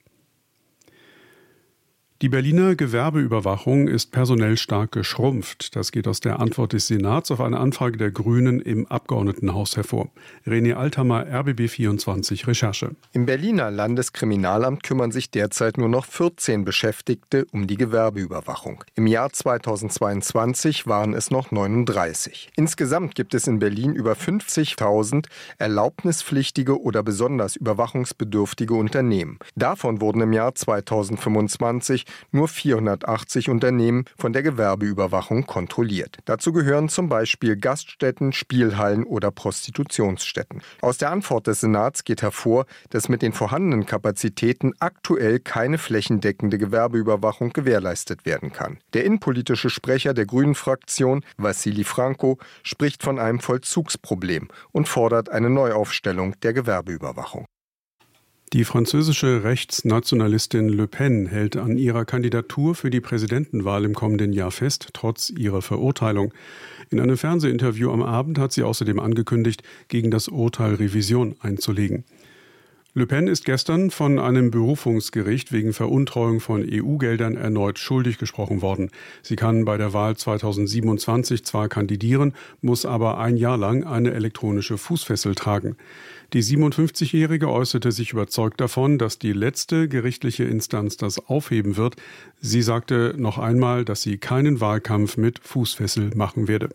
Die Berliner Gewerbeüberwachung ist personell stark geschrumpft. Das geht aus der Antwort des Senats auf eine Anfrage der Grünen im Abgeordnetenhaus hervor. René Althammer, R B B vierundzwanzig Recherche. Im Berliner Landeskriminalamt kümmern sich derzeit nur noch vierzehn Beschäftigte um die Gewerbeüberwachung. Im Jahr zweitausendzweiundzwanzig waren es noch neununddreißig. Insgesamt gibt es in Berlin über fünfzigtausend erlaubnispflichtige oder besonders überwachungsbedürftige Unternehmen. Davon wurden im Jahr zweitausendfünfundzwanzig nur vierhundertachtzig Unternehmen von der Gewerbeüberwachung kontrolliert. Dazu gehören zum Beispiel Gaststätten, Spielhallen oder Prostitutionsstätten. Aus der Antwort des Senats geht hervor, dass mit den vorhandenen Kapazitäten aktuell keine flächendeckende Gewerbeüberwachung gewährleistet werden kann. Der innenpolitische Sprecher der Grünen-Fraktion, Wassili Franco, spricht von einem Vollzugsproblem und fordert eine Neuaufstellung der Gewerbeüberwachung. Die französische Rechtsnationalistin Le Pen hält an ihrer Kandidatur für die Präsidentenwahl im kommenden Jahr fest, trotz ihrer Verurteilung. In einem Fernsehinterview am Abend hat sie außerdem angekündigt, gegen das Urteil Revision einzulegen. Le Pen ist gestern von einem Berufungsgericht wegen Veruntreuung von E U-Geldern erneut schuldig gesprochen worden. Sie kann bei der Wahl zweitausendsiebenundzwanzig zwar kandidieren, muss aber ein Jahr lang eine elektronische Fußfessel tragen. Die siebenundfünfzigjährige äußerte sich überzeugt davon, dass die letzte gerichtliche Instanz das aufheben wird. Sie sagte noch einmal, dass sie keinen Wahlkampf mit Fußfessel machen werde.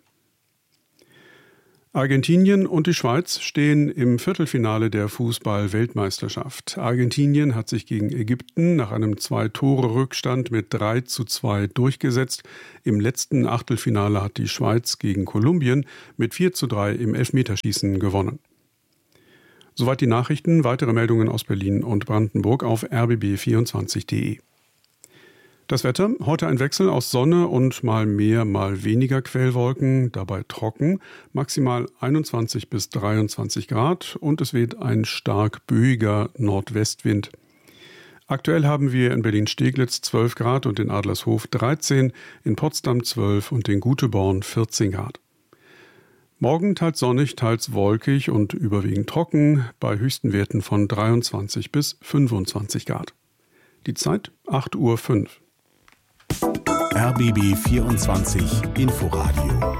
Argentinien und die Schweiz stehen im Viertelfinale der Fußball-Weltmeisterschaft. Argentinien hat sich gegen Ägypten nach einem Zwei-Tore-Rückstand mit drei zu zwei durchgesetzt. Im letzten Achtelfinale hat die Schweiz gegen Kolumbien mit vier zu drei im Elfmeterschießen gewonnen. Soweit die Nachrichten. Weitere Meldungen aus Berlin und Brandenburg auf r b b vierundzwanzig punkt d e. Das Wetter, heute ein Wechsel aus Sonne und mal mehr, mal weniger Quellwolken, dabei trocken, maximal einundzwanzig bis dreiundzwanzig Grad und es weht ein stark böiger Nordwestwind. Aktuell haben wir in Berlin-Steglitz zwölf Grad und in Adlershof dreizehn, in Potsdam zwölf und in Guteborn vierzehn Grad. Morgen teils sonnig, teils wolkig und überwiegend trocken, bei höchsten Werten von dreiundzwanzig bis fünfundzwanzig Grad. Die Zeit acht Uhr fünf. R B B vierundzwanzig Inforadio.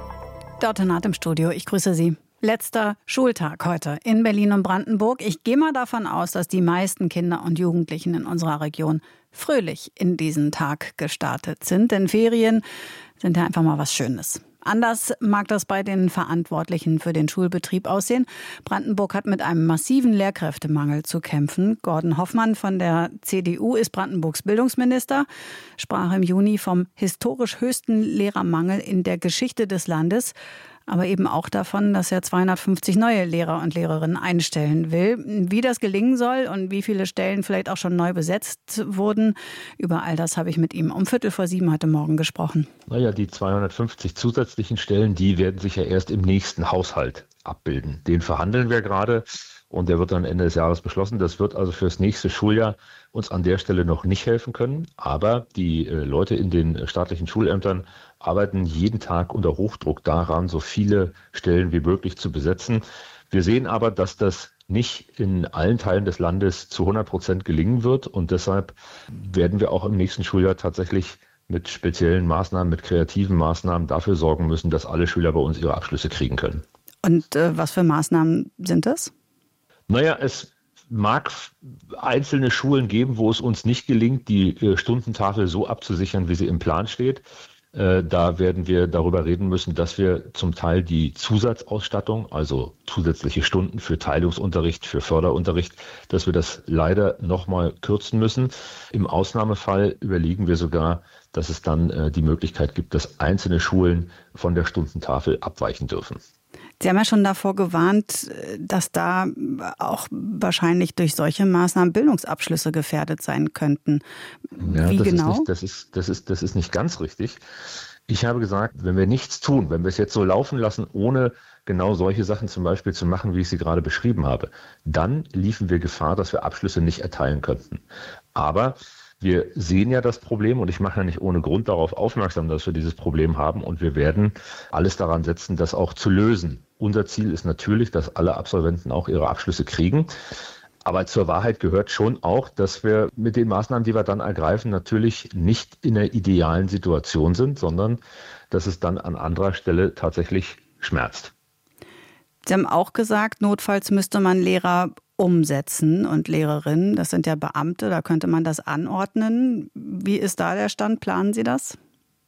Dörte Naht im Studio, ich grüße Sie. Letzter Schultag heute in Berlin und Brandenburg. Ich gehe mal davon aus, dass die meisten Kinder und Jugendlichen in unserer Region fröhlich in diesen Tag gestartet sind. Denn Ferien sind ja einfach mal was Schönes. Anders mag das bei den Verantwortlichen für den Schulbetrieb aussehen. Brandenburg hat mit einem massiven Lehrkräftemangel zu kämpfen. Gordon Hoffmann von der C D U ist Brandenburgs Bildungsminister, sprach im Juni vom historisch höchsten Lehrermangel in der Geschichte des Landes, aber eben auch davon, dass er zweihundertfünfzig neue Lehrer und Lehrerinnen einstellen will. Wie das gelingen soll und wie viele Stellen vielleicht auch schon neu besetzt wurden, über all das habe ich mit ihm um Viertel vor sieben heute Morgen gesprochen. Naja, die zweihundertfünfzig zusätzlichen Stellen, die werden sich ja erst im nächsten Haushalt abbilden. Den verhandeln wir gerade und der wird dann Ende des Jahres beschlossen. Das wird also fürs nächste Schuljahr uns an der Stelle noch nicht helfen können. Aber die äh, Leute in den staatlichen Schulämtern arbeiten jeden Tag unter Hochdruck daran, so viele Stellen wie möglich zu besetzen. Wir sehen aber, dass das nicht in allen Teilen des Landes zu hundert Prozent gelingen wird. Und deshalb werden wir auch im nächsten Schuljahr tatsächlich mit speziellen Maßnahmen, mit kreativen Maßnahmen dafür sorgen müssen, dass alle Schüler bei uns ihre Abschlüsse kriegen können. Und äh, was für Maßnahmen sind das? Naja, es mag einzelne Schulen geben, wo es uns nicht gelingt, die äh, Stundentafel so abzusichern, wie sie im Plan steht. Äh, da werden wir darüber reden müssen, dass wir zum Teil die Zusatzausstattung, also zusätzliche Stunden für Teilungsunterricht, für Förderunterricht, dass wir das leider nochmal kürzen müssen. Im Ausnahmefall überlegen wir sogar, dass es dann äh, die Möglichkeit gibt, dass einzelne Schulen von der Stundentafel abweichen dürfen. Sie haben ja schon davor gewarnt, dass da auch wahrscheinlich durch solche Maßnahmen Bildungsabschlüsse gefährdet sein könnten. Ja, Wie das genau? Ist nicht, das, ist, das, ist, das ist nicht ganz richtig. Ich habe gesagt, wenn wir nichts tun, wenn wir es jetzt so laufen lassen, ohne genau solche Sachen zum Beispiel zu machen, wie ich sie gerade beschrieben habe, dann liefen wir Gefahr, dass wir Abschlüsse nicht erteilen könnten. Aber wir sehen ja das Problem und ich mache ja nicht ohne Grund darauf aufmerksam, dass wir dieses Problem haben und wir werden alles daran setzen, das auch zu lösen. Unser Ziel ist natürlich, dass alle Absolventen auch ihre Abschlüsse kriegen. Aber zur Wahrheit gehört schon auch, dass wir mit den Maßnahmen, die wir dann ergreifen, natürlich nicht in einer idealen Situation sind, sondern dass es dann an anderer Stelle tatsächlich schmerzt. Sie haben auch gesagt, notfalls müsste man Lehrer umsetzen und Lehrerinnen. Das sind ja Beamte, da könnte man das anordnen. Wie ist da der Stand? Planen Sie das?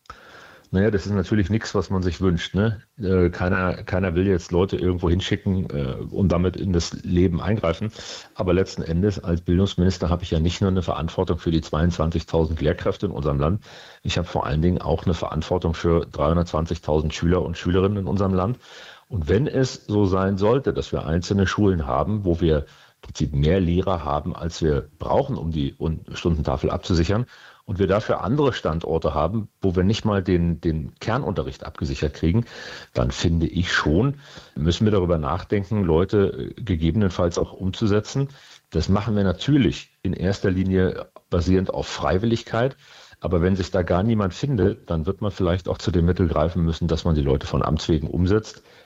Naja, das ist natürlich nichts, was man sich wünscht. Ne? Äh, keiner, keiner will jetzt Leute irgendwo hinschicken äh, und damit in das Leben eingreifen. Aber letzten Endes als Bildungsminister habe ich ja nicht nur eine Verantwortung für die zweiundzwanzigtausend Lehrkräfte in unserem Land. Ich habe vor allen Dingen auch eine Verantwortung für dreihundertzwanzigtausend Schüler und Schülerinnen in unserem Land. Und wenn es so sein sollte, dass wir einzelne Schulen haben, wo wir im Prinzip mehr Lehrer haben, als wir brauchen, um die Stundentafel abzusichern, und wir dafür andere Standorte haben, wo wir nicht mal den, den Kernunterricht abgesichert kriegen, dann finde ich schon, müssen wir darüber nachdenken, Leute gegebenenfalls auch umzusetzen. Das machen wir natürlich in erster Linie basierend auf Freiwilligkeit. Aber wenn sich da gar niemand findet, dann wird man vielleicht auch zu dem Mittel greifen müssen, dass man die Leute von Amts wegen umsetzt.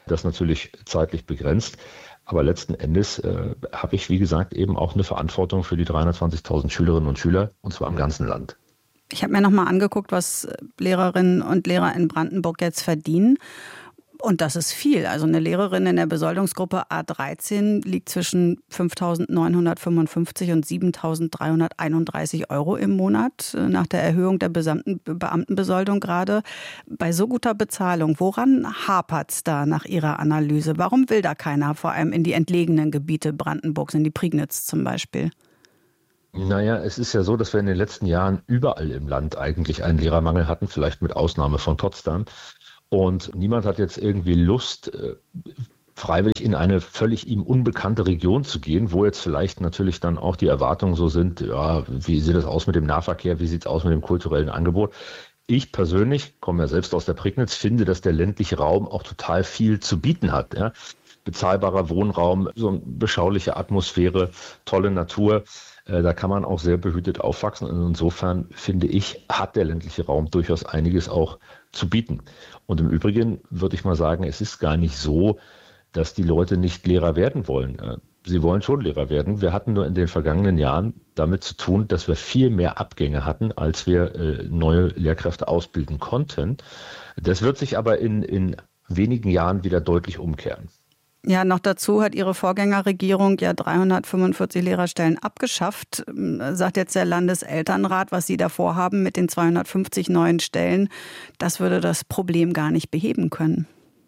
Das natürlich zeitlich begrenzt. Aber letzten Endes äh, habe ich, wie gesagt, eben auch eine Verantwortung für die dreihundertzwanzigtausend Schülerinnen und Schüler, und zwar im ganzen Land. Ich habe mir noch mal angeguckt, was Lehrerinnen und Lehrer in Brandenburg jetzt verdienen. Und das ist viel. Also eine Lehrerin in der Besoldungsgruppe A dreizehn liegt zwischen fünftausendneunhundertfünfundfünfzig und siebentausenddreihunderteinunddreißig Euro im Monat nach der Erhöhung der Beamtenbesoldung gerade. Bei so guter Bezahlung, woran hapert's da nach Ihrer Analyse? Warum will da keiner, vor allem in die entlegenen Gebiete Brandenburgs, in die Prignitz zum Beispiel? Naja, es ist ja so, dass wir in den letzten Jahren überall im Land eigentlich einen Lehrermangel hatten, vielleicht mit Ausnahme von Potsdam. Und niemand hat jetzt irgendwie Lust, freiwillig in eine völlig ihm unbekannte Region zu gehen, wo jetzt vielleicht natürlich dann auch die Erwartungen so sind, ja, wie sieht es aus mit dem Nahverkehr, wie sieht es aus mit dem kulturellen Angebot. Ich persönlich, komme ja selbst aus der Prignitz, finde, dass der ländliche Raum auch total viel zu bieten hat. Ja. Bezahlbarer Wohnraum, so eine beschauliche Atmosphäre, tolle Natur. Da kann man auch sehr behütet aufwachsen. Und insofern, finde ich, hat der ländliche Raum durchaus einiges auch zu bieten. Und im Übrigen würde ich mal sagen, es ist gar nicht so, dass die Leute nicht Lehrer werden wollen. Sie wollen schon Lehrer werden. Wir hatten nur in den vergangenen Jahren damit zu tun, dass wir viel mehr Abgänge hatten, als wir äh, neue Lehrkräfte ausbilden konnten. Das wird sich aber in, in wenigen Jahren wieder deutlich umkehren. Ja, noch dazu hat Ihre Vorgängerregierung ja dreihundertfünfundvierzig Lehrerstellen abgeschafft. Sagt jetzt der Landeselternrat, was Sie da vorhaben mit den zweihundertfünfzig neuen Stellen, das würde das Problem gar nicht beheben können.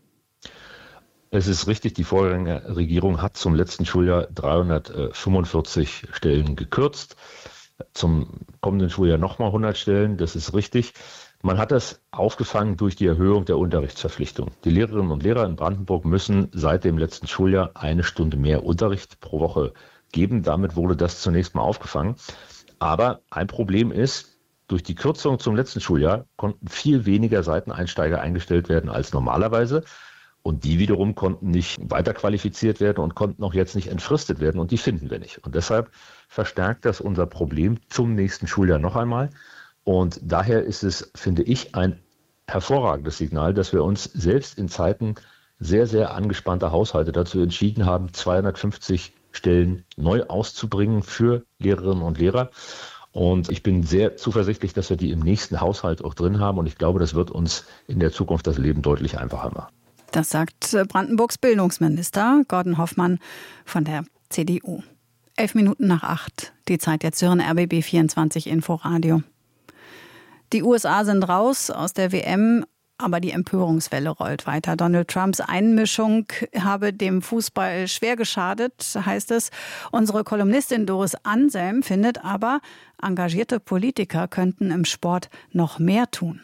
Es ist richtig, die Vorgängerregierung hat zum letzten Schuljahr dreihundertfünfundvierzig Stellen gekürzt. Zum kommenden Schuljahr nochmal hundert Stellen, das ist richtig. Man hat das aufgefangen durch die Erhöhung der Unterrichtsverpflichtung. Die Lehrerinnen und Lehrer in Brandenburg müssen seit dem letzten Schuljahr eine Stunde mehr Unterricht pro Woche geben. Damit wurde das zunächst mal aufgefangen. Aber ein Problem ist, durch die Kürzung zum letzten Schuljahr konnten viel weniger Seiteneinsteiger eingestellt werden als normalerweise. Und die wiederum konnten nicht weiterqualifiziert werden und konnten auch jetzt nicht entfristet werden. Und die finden wir nicht. Und deshalb verstärkt das unser Problem zum nächsten Schuljahr noch einmal. Und daher ist es, finde ich, ein hervorragendes Signal, dass wir uns selbst in Zeiten sehr, sehr angespannter Haushalte dazu entschieden haben, zweihundertfünfzig Stellen neu auszubringen für Lehrerinnen und Lehrer. Und ich bin sehr zuversichtlich, dass wir die im nächsten Haushalt auch drin haben. Und ich glaube, das wird uns in der Zukunft das Leben deutlich einfacher machen. Das sagt Brandenburgs Bildungsminister Gordon Hoffmann von der C D U. Elf Minuten nach acht. Die Zeit jetzt hören R B B vierundzwanzig Inforadio. Die U S A sind raus aus der W M, aber die Empörungswelle rollt weiter. Donald Trumps Einmischung habe dem Fußball schwer geschadet, heißt es. Unsere Kolumnistin Doris Anselm findet aber, engagierte Politiker könnten im Sport noch mehr tun.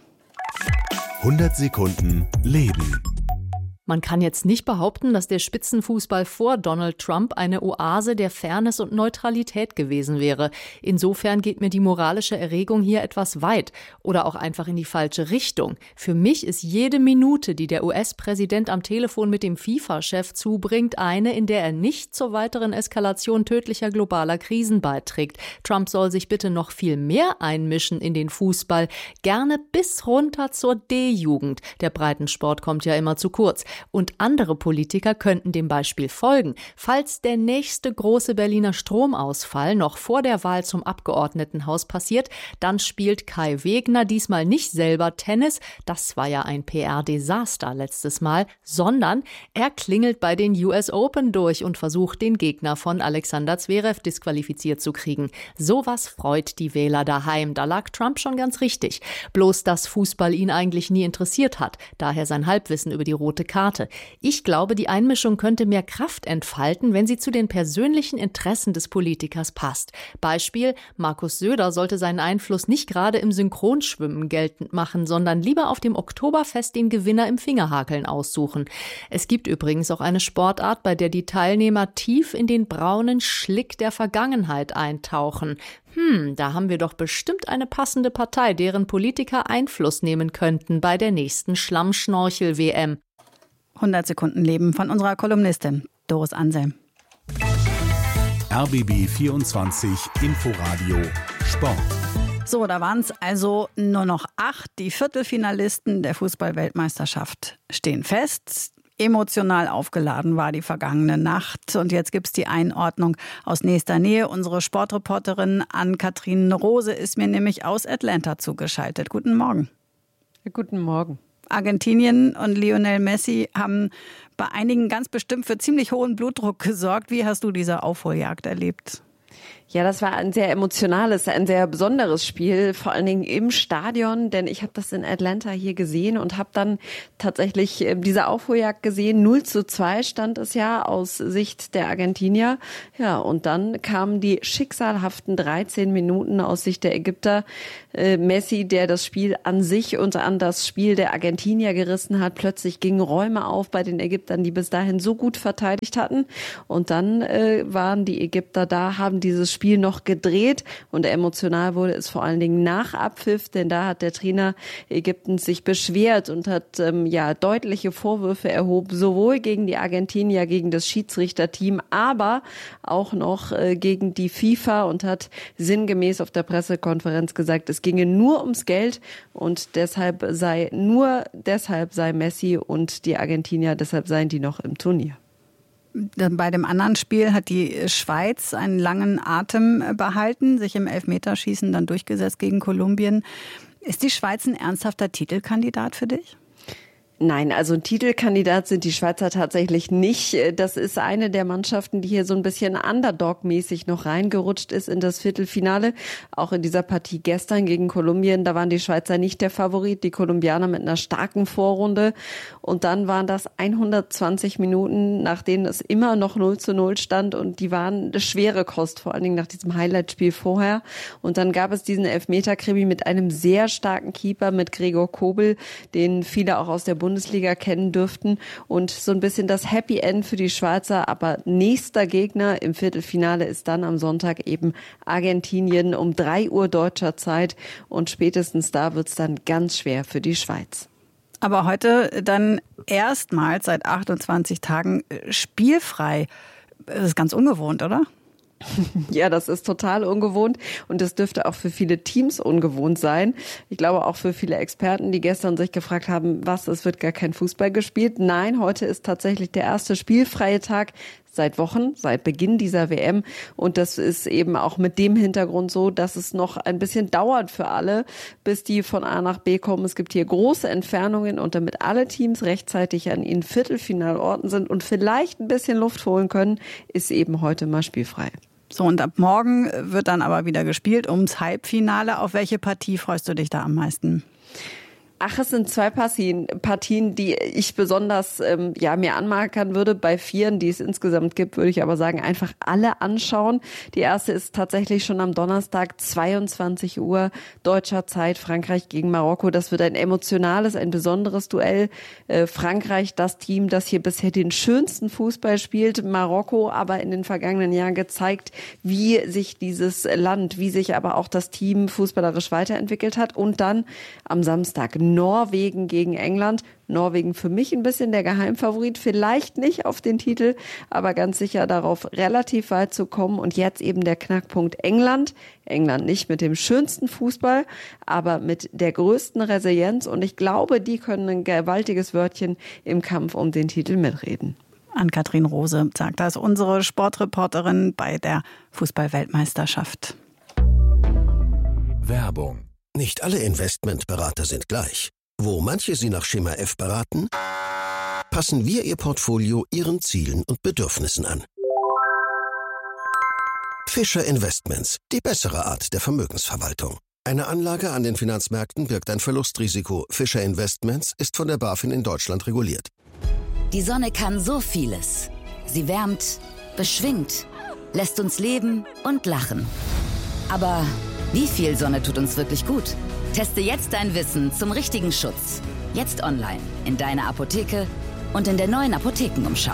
hundert Sekunden Leben. Man kann jetzt nicht behaupten, dass der Spitzenfußball vor Donald Trump eine Oase der Fairness und Neutralität gewesen wäre. Insofern geht mir die moralische Erregung hier etwas weit oder auch einfach in die falsche Richtung. Für mich ist jede Minute, die der U S-Präsident am Telefon mit dem FIFA-Chef zubringt, eine, in der er nicht zur weiteren Eskalation tödlicher globaler Krisen beiträgt. Trump soll sich bitte noch viel mehr einmischen in den Fußball, gerne bis runter zur D-Jugend. Der Breitensport kommt ja immer zu kurz. Und andere Politiker könnten dem Beispiel folgen. Falls der nächste große Berliner Stromausfall noch vor der Wahl zum Abgeordnetenhaus passiert, dann spielt Kai Wegner diesmal nicht selber Tennis, das war ja ein P R-Desaster letztes Mal, sondern er klingelt bei den U S Open durch und versucht, den Gegner von Alexander Zverev disqualifiziert zu kriegen. Sowas freut die Wähler daheim, da lag Trump schon ganz richtig. Bloß, dass Fußball ihn eigentlich nie interessiert hat, daher sein Halbwissen über die rote Karte. Ich glaube, die Einmischung könnte mehr Kraft entfalten, wenn sie zu den persönlichen Interessen des Politikers passt. Beispiel: Markus Söder sollte seinen Einfluss nicht gerade im Synchronschwimmen geltend machen, sondern lieber auf dem Oktoberfest den Gewinner im Fingerhakeln aussuchen. Es gibt übrigens auch eine Sportart, bei der die Teilnehmer tief in den braunen Schlick der Vergangenheit eintauchen. Hm, da haben wir doch bestimmt eine passende Partei, deren Politiker Einfluss nehmen könnten bei der nächsten Schlammschnorchel-W M. hundert Sekunden Leben von unserer Kolumnistin Doris Anselm. R B B vierundzwanzig Inforadio Sport. So, da waren es also nur noch acht. Die Viertelfinalisten der Fußball-Weltmeisterschaft stehen fest. Emotional aufgeladen war die vergangene Nacht. Und jetzt gibt's die Einordnung aus nächster Nähe. Unsere Sportreporterin Ann-Kathrin Rose ist mir nämlich aus Atlanta zugeschaltet. Guten Morgen. Guten Morgen. Argentinien und Lionel Messi haben bei einigen ganz bestimmt für ziemlich hohen Blutdruck gesorgt. Wie hast du diese Aufholjagd erlebt? Ja, das war ein sehr emotionales, ein sehr besonderes Spiel, vor allen Dingen im Stadion, denn ich habe das in Atlanta hier gesehen und habe dann tatsächlich diese Aufholjagd gesehen. null zu zwei stand es ja aus Sicht der Argentinier. Ja, und dann kamen die schicksalhaften dreizehn Minuten aus Sicht der Ägypter. Äh, Messi, der das Spiel an sich und an das Spiel der Argentinier gerissen hat. Plötzlich gingen Räume auf bei den Ägyptern, die bis dahin so gut verteidigt hatten. Und dann äh, waren die Ägypter da, haben dieses Spiel noch gedreht und emotional wurde es vor allen Dingen nach Abpfiff, denn da hat der Trainer Ägyptens sich beschwert und hat ähm, ja deutliche Vorwürfe erhoben, sowohl gegen die Argentinier, gegen das Schiedsrichterteam, aber auch noch äh, gegen die FIFA und hat sinngemäß auf der Pressekonferenz gesagt, es ginge nur ums Geld und deshalb sei nur deshalb sei Messi und die Argentinier, deshalb seien die noch im Turnier. Bei dem anderen Spiel hat die Schweiz einen langen Atem behalten, sich im Elfmeterschießen dann durchgesetzt gegen Kolumbien. Ist die Schweiz ein ernsthafter Titelkandidat für dich? Nein, also ein Titelkandidat sind die Schweizer tatsächlich nicht. Das ist eine der Mannschaften, die hier so ein bisschen Underdog-mäßig noch reingerutscht ist in das Viertelfinale. Auch in dieser Partie gestern gegen Kolumbien, da waren die Schweizer nicht der Favorit, die Kolumbianer mit einer starken Vorrunde. Und dann waren das hundertzwanzig Minuten, nach denen es immer noch null zu null stand und die waren eine schwere Kost, vor allen Dingen nach diesem Highlight-Spiel vorher. Und dann gab es diesen Elfmeter-Krimi mit einem sehr starken Keeper, mit Gregor Kobel, den viele auch aus der Bundesliga Bundesliga kennen dürften und so ein bisschen das Happy End für die Schweizer. Aber nächster Gegner im Viertelfinale ist dann am Sonntag eben Argentinien um drei Uhr deutscher Zeit und spätestens da wird es dann ganz schwer für die Schweiz. Aber heute dann erstmals seit achtundzwanzig Tagen spielfrei. Das ist ganz ungewohnt, oder? Ja, das ist total ungewohnt und das dürfte auch für viele Teams ungewohnt sein. Ich glaube auch für viele Experten, die gestern sich gefragt haben, was, es wird gar kein Fußball gespielt. Nein, heute ist tatsächlich der erste spielfreie Tag seit Wochen, seit Beginn dieser W M. Und das ist eben auch mit dem Hintergrund so, dass es noch ein bisschen dauert für alle, bis die von A nach B kommen. Es gibt hier große Entfernungen und damit alle Teams rechtzeitig an ihren Viertelfinalorten sind und vielleicht ein bisschen Luft holen können, ist eben heute mal spielfrei. So, und ab morgen wird dann aber wieder gespielt ums Halbfinale. Auf welche Partie freust du dich da am meisten? Ach, es sind zwei Partien, Partien, die ich besonders ähm, ja mir anmarkern würde. Bei vieren, die es insgesamt gibt, würde ich aber sagen, einfach alle anschauen. Die erste ist tatsächlich schon am Donnerstag, zweiundzwanzig Uhr deutscher Zeit, Frankreich gegen Marokko. Das wird ein emotionales, ein besonderes Duell. Äh, Frankreich, das Team, das hier bisher den schönsten Fußball spielt. Marokko aber in den vergangenen Jahren gezeigt, wie sich dieses Land, wie sich aber auch das Team fußballerisch weiterentwickelt hat. Und dann am Samstag Norwegen gegen England. Norwegen für mich ein bisschen der Geheimfavorit, vielleicht nicht auf den Titel, aber ganz sicher darauf, relativ weit zu kommen. Und jetzt eben der Knackpunkt England. England nicht mit dem schönsten Fußball, aber mit der größten Resilienz. Und ich glaube, die können ein gewaltiges Wörtchen im Kampf um den Titel mitreden. Ann-Kathrin Rose sagt das, unsere Sportreporterin bei der Fußball-Weltmeisterschaft. Werbung. Nicht alle Investmentberater sind gleich. Wo manche Sie nach Schema F beraten, passen wir Ihr Portfolio Ihren Zielen und Bedürfnissen an. Fischer Investments, die bessere Art der Vermögensverwaltung. Eine Anlage an den Finanzmärkten birgt ein Verlustrisiko. Fischer Investments ist von der BaFin in Deutschland reguliert. Die Sonne kann so vieles. Sie wärmt, beschwingt, lässt uns leben und lachen. Aber wie viel Sonne tut uns wirklich gut? Teste jetzt dein Wissen zum richtigen Schutz. Jetzt online, in deiner Apotheke und in der neuen Apothekenumschau.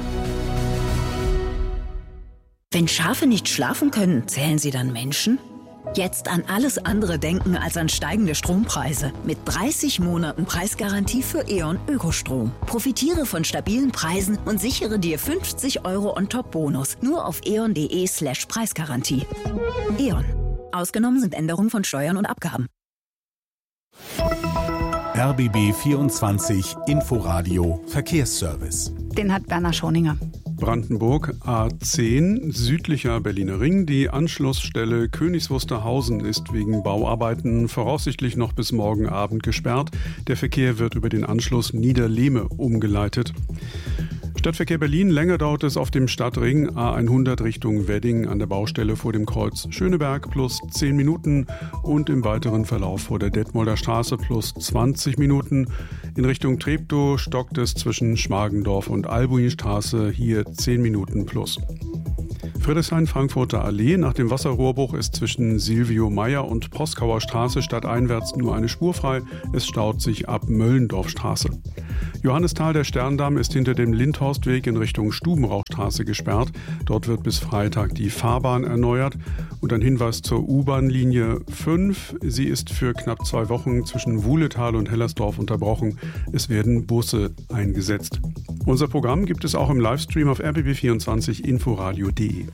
Wenn Schafe nicht schlafen können, zählen sie dann Menschen? Jetzt an alles andere denken als an steigende Strompreise. Mit dreißig Monaten Preisgarantie für E.ON Ökostrom. Profitiere von stabilen Preisen und sichere dir fünfzig Euro On-Top-Bonus. Nur auf eon.de slash Preisgarantie. E.ON. Ausgenommen sind Änderungen von Steuern und Abgaben. R B B vierundzwanzig Inforadio Verkehrsservice. Den hat Werner Schoninger. Brandenburg A zehn, südlicher Berliner Ring. Die Anschlussstelle Königs Wusterhausen ist wegen Bauarbeiten voraussichtlich noch bis morgen Abend gesperrt. Der Verkehr wird über den Anschluss Niederlehme umgeleitet. Stadtverkehr Berlin, länger dauert es auf dem Stadtring A hundert Richtung Wedding an der Baustelle vor dem Kreuz Schöneberg plus zehn Minuten und im weiteren Verlauf vor der Detmolder Straße plus zwanzig Minuten. In Richtung Treptow stockt es zwischen Schmargendorf und Albuinstraße, hier zehn Minuten plus. Friedrichshain-Frankfurter Allee. Nach dem Wasserrohrbruch ist zwischen Silvio Meyer und Proskauer Straße stadteinwärts nur eine Spur frei. Es staut sich ab Möllendorfstraße. Johannisthal, der Sterndamm, ist hinter dem Lindhorstweg in Richtung Stubenrauchstraße gesperrt. Dort wird bis Freitag die Fahrbahn erneuert. Und ein Hinweis zur U-Bahn-Linie fünf. Sie ist für knapp zwei Wochen zwischen Wuhletal und Hellersdorf unterbrochen. Es werden Busse eingesetzt. Unser Programm gibt es auch im Livestream auf r b b vierundzwanzig inforadio punkt de.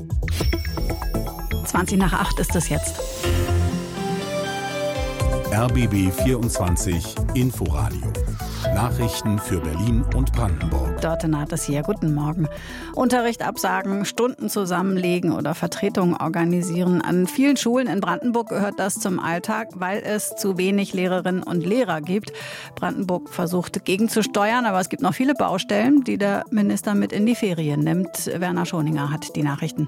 zwanzig nach acht ist es jetzt. R B B vierundzwanzig Inforadio. Nachrichten für Berlin und Brandenburg. Dörte naht es hier. Guten Morgen. Unterricht absagen, Stunden zusammenlegen oder Vertretungen organisieren. An vielen Schulen in Brandenburg gehört das zum Alltag, weil es zu wenig Lehrerinnen und Lehrer gibt. Brandenburg versucht gegenzusteuern, aber es gibt noch viele Baustellen, die der Minister mit in die Ferien nimmt. Werner Schoninger hat die Nachrichten.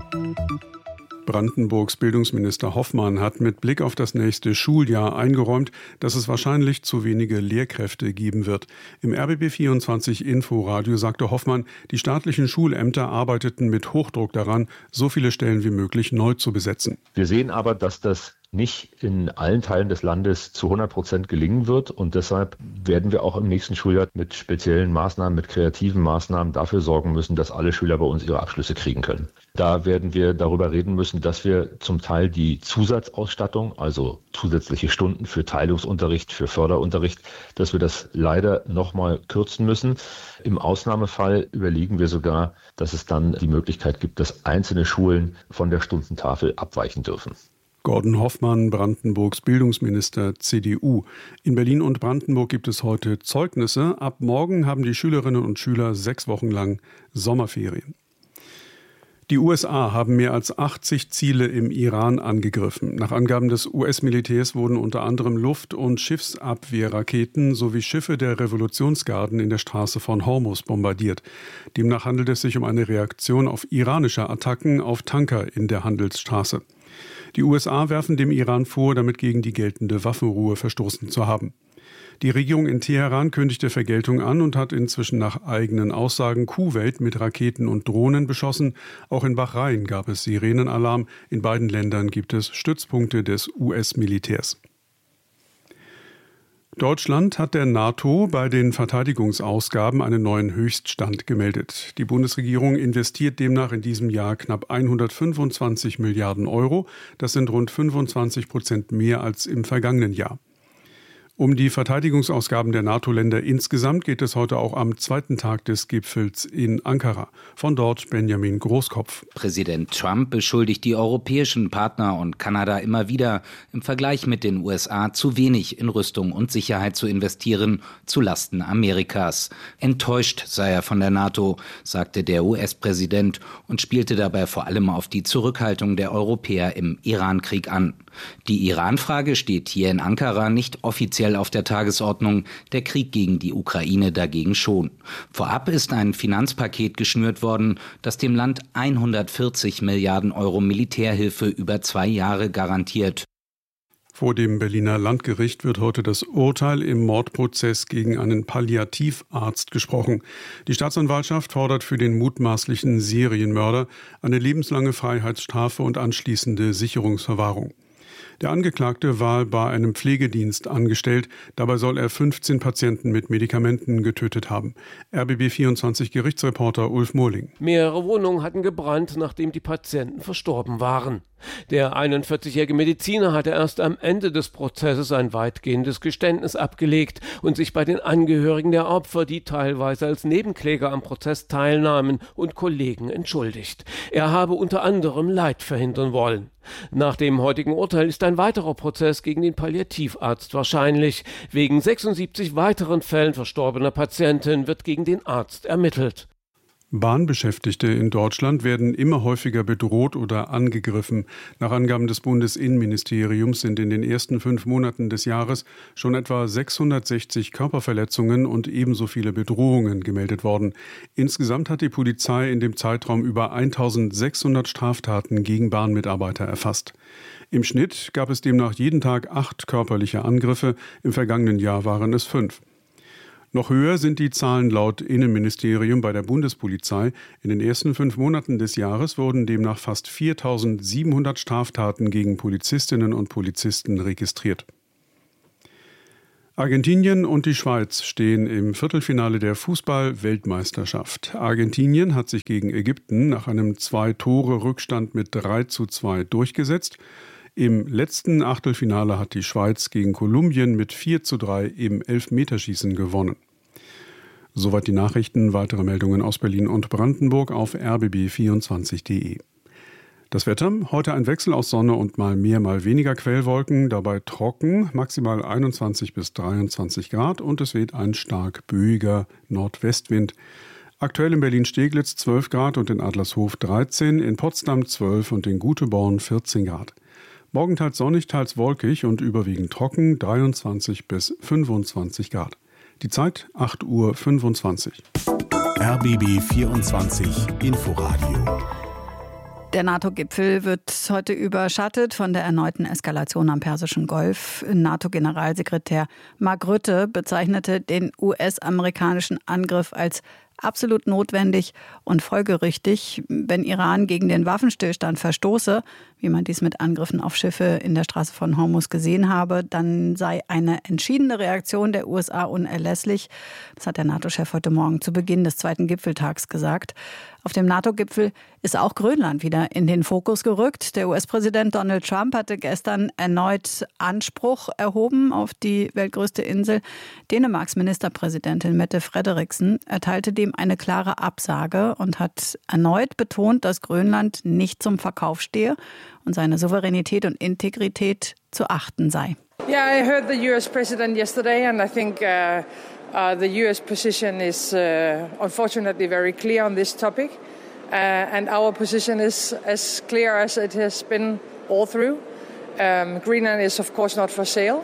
Brandenburgs Bildungsminister Hoffmann hat mit Blick auf das nächste Schuljahr eingeräumt, dass es wahrscheinlich zu wenige Lehrkräfte geben wird. Im R B B vierundzwanzig Inforadio sagte Hoffmann, die staatlichen Schulämter arbeiteten mit Hochdruck daran, so viele Stellen wie möglich neu zu besetzen. Wir sehen aber, dass das nicht in allen Teilen des Landes zu hundert Prozent gelingen wird. Und deshalb werden wir auch im nächsten Schuljahr mit speziellen Maßnahmen, mit kreativen Maßnahmen dafür sorgen müssen, dass alle Schüler bei uns ihre Abschlüsse kriegen können. Da werden wir darüber reden müssen, dass wir zum Teil die Zusatzausstattung, also zusätzliche Stunden für Teilungsunterricht, für Förderunterricht, dass wir das leider nochmal kürzen müssen. Im Ausnahmefall überlegen wir sogar, dass es dann die Möglichkeit gibt, dass einzelne Schulen von der Stundentafel abweichen dürfen. Gordon Hoffmann, Brandenburgs Bildungsminister C D U. In Berlin und Brandenburg gibt es heute Zeugnisse. Ab morgen haben die Schülerinnen und Schüler sechs Wochen lang Sommerferien. Die U S A haben mehr als achtzig Ziele im Iran angegriffen. Nach Angaben des U S-Militärs wurden unter anderem Luft- und Schiffsabwehrraketen sowie Schiffe der Revolutionsgarden in der Straße von Hormuz bombardiert. Demnach handelt es sich um eine Reaktion auf iranische Attacken auf Tanker in der Handelsstraße. Die U S A werfen dem Iran vor, damit gegen die geltende Waffenruhe verstoßen zu haben. Die Regierung in Teheran kündigte Vergeltung an und hat inzwischen nach eigenen Aussagen Kuwait mit Raketen und Drohnen beschossen. Auch in Bahrain gab es Sirenenalarm. In beiden Ländern gibt es Stützpunkte des U S-Militärs. Deutschland hat der NATO bei den Verteidigungsausgaben einen neuen Höchststand gemeldet. Die Bundesregierung investiert demnach in diesem Jahr knapp hundertfünfundzwanzig Milliarden Euro. Das sind rund fünfundzwanzig Prozent mehr als im vergangenen Jahr. Um die Verteidigungsausgaben der NATO-Länder insgesamt geht es heute auch am zweiten Tag des Gipfels in Ankara. Von dort Benjamin Großkopf. Präsident Trump beschuldigt die europäischen Partner und Kanada immer wieder, im Vergleich mit den U S A zu wenig in Rüstung und Sicherheit zu investieren, zu Lasten Amerikas. Enttäuscht sei er von der NATO, sagte der U S-Präsident und spielte dabei vor allem auf die Zurückhaltung der Europäer im Iran-Krieg an. Die Iran-Frage steht hier in Ankara nicht offiziell auf der Tagesordnung, der Krieg gegen die Ukraine dagegen schon. Vorab ist ein Finanzpaket geschnürt worden, das dem Land hundertvierzig Milliarden Euro Militärhilfe über zwei Jahre garantiert. Vor dem Berliner Landgericht wird heute das Urteil im Mordprozess gegen einen Palliativarzt gesprochen. Die Staatsanwaltschaft fordert für den mutmaßlichen Serienmörder eine lebenslange Freiheitsstrafe und anschließende Sicherungsverwahrung. Der Angeklagte war bei einem Pflegedienst angestellt. Dabei soll er fünfzehn Patienten mit Medikamenten getötet haben. R B B vierundzwanzig Gerichtsreporter Ulf Mohrling. Mehrere Wohnungen hatten gebrannt, nachdem die Patienten verstorben waren. Der einundvierzigjährige Mediziner hatte erst am Ende des Prozesses ein weitgehendes Geständnis abgelegt und sich bei den Angehörigen der Opfer, die teilweise als Nebenkläger am Prozess teilnahmen, und Kollegen entschuldigt. Er habe unter anderem Leid verhindern wollen. Nach dem heutigen Urteil ist ein weiterer Prozess gegen den Palliativarzt wahrscheinlich. Wegen sechsundsiebzig weiteren Fällen verstorbener Patienten wird gegen den Arzt ermittelt. Bahnbeschäftigte in Deutschland werden immer häufiger bedroht oder angegriffen. Nach Angaben des Bundesinnenministeriums sind in den ersten fünf Monaten des Jahres schon etwa sechshundertsechzig Körperverletzungen und ebenso viele Bedrohungen gemeldet worden. Insgesamt hat die Polizei in dem Zeitraum über eintausendsechshundert Straftaten gegen Bahnmitarbeiter erfasst. Im Schnitt gab es demnach jeden Tag acht körperliche Angriffe, im vergangenen Jahr waren es fünf. Noch höher sind die Zahlen laut Innenministerium bei der Bundespolizei. In den ersten fünf Monaten des Jahres wurden demnach fast viertausendsiebenhundert Straftaten gegen Polizistinnen und Polizisten registriert. Argentinien und die Schweiz stehen im Viertelfinale der Fußball-Weltmeisterschaft. Argentinien hat sich gegen Ägypten nach einem Zwei-Tore-Rückstand mit drei zu zwei durchgesetzt. Im letzten Achtelfinale hat die Schweiz gegen Kolumbien mit vier zu drei im Elfmeterschießen gewonnen. Soweit die Nachrichten. Weitere Meldungen aus Berlin und Brandenburg auf r b b vierundzwanzig punkt d e. Das Wetter, heute ein Wechsel aus Sonne und mal mehr, mal weniger Quellwolken, dabei trocken, maximal einundzwanzig bis dreiundzwanzig Grad und es weht ein stark böiger Nordwestwind. Aktuell in Berlin-Steglitz zwölf Grad und in Adlershof dreizehn, in Potsdam zwölf und in Guteborn vierzehn Grad. Morgen teils sonnig, teils wolkig und überwiegend trocken, dreiundzwanzig bis fünfundzwanzig Grad. Die Zeit acht Uhr fünfundzwanzig. R B B vierundzwanzig Inforadio. Der NATO-Gipfel wird heute überschattet von der erneuten Eskalation am Persischen Golf. NATO-Generalsekretär Mark Rutte bezeichnete den U S-amerikanischen Angriff als absolut notwendig und folgerichtig, wenn Iran gegen den Waffenstillstand verstoße, wie man dies mit Angriffen auf Schiffe in der Straße von Hormuz gesehen habe, dann sei eine entschiedene Reaktion der U S A unerlässlich. Das hat der NATO-Chef heute Morgen zu Beginn des zweiten Gipfeltags gesagt. Auf dem NATO-Gipfel ist auch Grönland wieder in den Fokus gerückt. Der U S-Präsident Donald Trump hatte gestern erneut Anspruch erhoben auf die weltgrößte Insel. Dänemarks Ministerpräsidentin Mette Frederiksen erteilte dem eine klare Absage und hat erneut betont, dass Grönland nicht zum Verkauf stehe und seine Souveränität und Integrität zu achten sei. Yeah, I heard the U S president yesterday and I think uh, uh, the U S position is uh, unfortunately very clear on this topic. Uh, and our position is as clear as it has been all through. Um, Greenland is of course not for sale.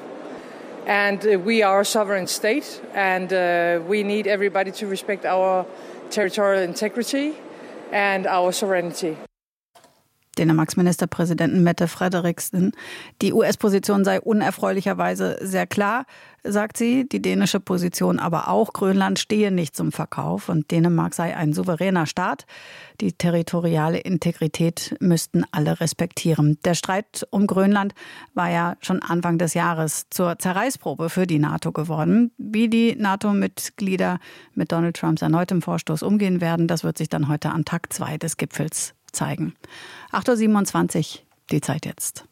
And uh, we are a sovereign state and uh, we need everybody to respect our territorial integrity and our sovereignty. Dänemarks Ministerpräsidentin Mette Frederiksen. Die U S-Position sei unerfreulicherweise sehr klar, sagt sie. Die dänische Position aber auch. Grönland stehe nicht zum Verkauf und Dänemark sei ein souveräner Staat. Die territoriale Integrität müssten alle respektieren. Der Streit um Grönland war ja schon Anfang des Jahres zur Zerreißprobe für die NATO geworden. Wie die NATO-Mitglieder mit Donald Trumps erneutem Vorstoß umgehen werden, das wird sich dann heute an Tag zwei des Gipfels zeigen. acht Uhr siebenundzwanzig, die Zeit jetzt.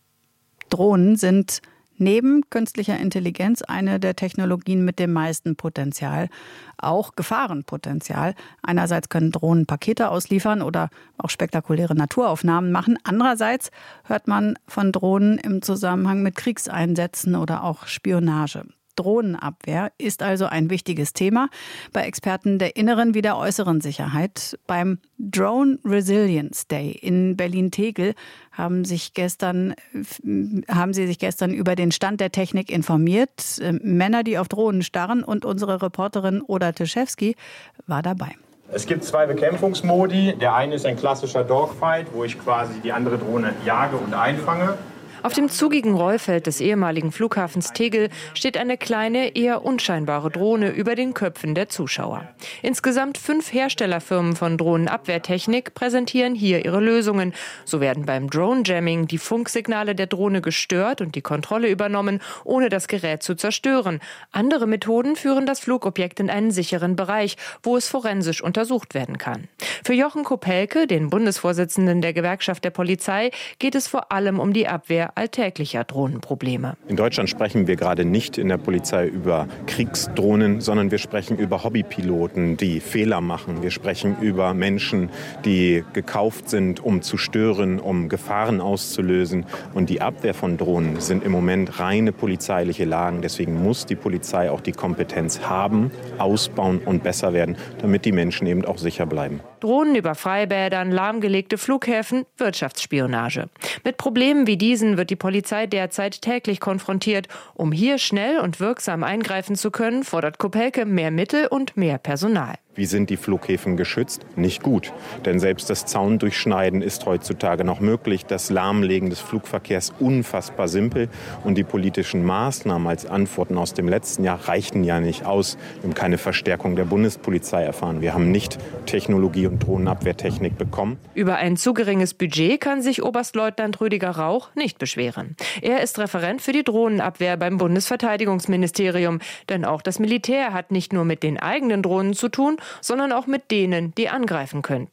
Drohnen sind neben künstlicher Intelligenz eine der Technologien mit dem meisten Potenzial, auch Gefahrenpotenzial. Einerseits können Drohnen Pakete ausliefern oder auch spektakuläre Naturaufnahmen machen. Andererseits hört man von Drohnen im Zusammenhang mit Kriegseinsätzen oder auch Spionage. Drohnenabwehr ist also ein wichtiges Thema bei Experten der inneren wie der äußeren Sicherheit. Beim Drone Resilience Day in Berlin-Tegel haben sich gestern, haben sie sich gestern über den Stand der Technik informiert. Männer, die auf Drohnen starren, und unsere Reporterin Oda Teschewski war dabei. Es gibt zwei Bekämpfungsmodi. Der eine ist ein klassischer Dogfight, wo ich quasi die andere Drohne jage und einfange. Auf dem zugigen Rollfeld des ehemaligen Flughafens Tegel steht eine kleine, eher unscheinbare Drohne über den Köpfen der Zuschauer. Insgesamt fünf Herstellerfirmen von Drohnenabwehrtechnik präsentieren hier ihre Lösungen. So werden beim Drone-Jamming die Funksignale der Drohne gestört und die Kontrolle übernommen, ohne das Gerät zu zerstören. Andere Methoden führen das Flugobjekt in einen sicheren Bereich, wo es forensisch untersucht werden kann. Für Jochen Kopelke, den Bundesvorsitzenden der Gewerkschaft der Polizei, geht es vor allem um die Abwehr alltäglicher Drohnenprobleme. In Deutschland sprechen wir gerade nicht in der Polizei über Kriegsdrohnen, sondern wir sprechen über Hobbypiloten, die Fehler machen. Wir sprechen über Menschen, die gekauft sind, um zu stören, um Gefahren auszulösen. Und die Abwehr von Drohnen sind im Moment reine polizeiliche Lagen. Deswegen muss die Polizei auch die Kompetenz haben, ausbauen und besser werden, damit die Menschen eben auch sicher bleiben. Drohnen über Freibädern, lahmgelegte Flughäfen, Wirtschaftsspionage. Mit Problemen wie diesen wird die Polizei derzeit täglich konfrontiert. Um hier schnell und wirksam eingreifen zu können, fordert Kopelke mehr Mittel und mehr Personal. Wie sind die Flughäfen geschützt? Nicht gut. Denn selbst das Zaundurchschneiden ist heutzutage noch möglich. Das Lahmlegen des Flugverkehrs unfassbar simpel. Und die politischen Maßnahmen als Antworten aus dem letzten Jahr reichten ja nicht aus. Wir haben keine Verstärkung der Bundespolizei erfahren. Wir haben nicht Technologie und Drohnenabwehrtechnik bekommen. Über ein zu geringes Budget kann sich Oberstleutnant Rüdiger Rauch nicht beschweren. Er ist Referent für die Drohnenabwehr beim Bundesverteidigungsministerium. Denn auch das Militär hat nicht nur mit den eigenen Drohnen zu tun, sondern auch mit denen, die angreifen könnten.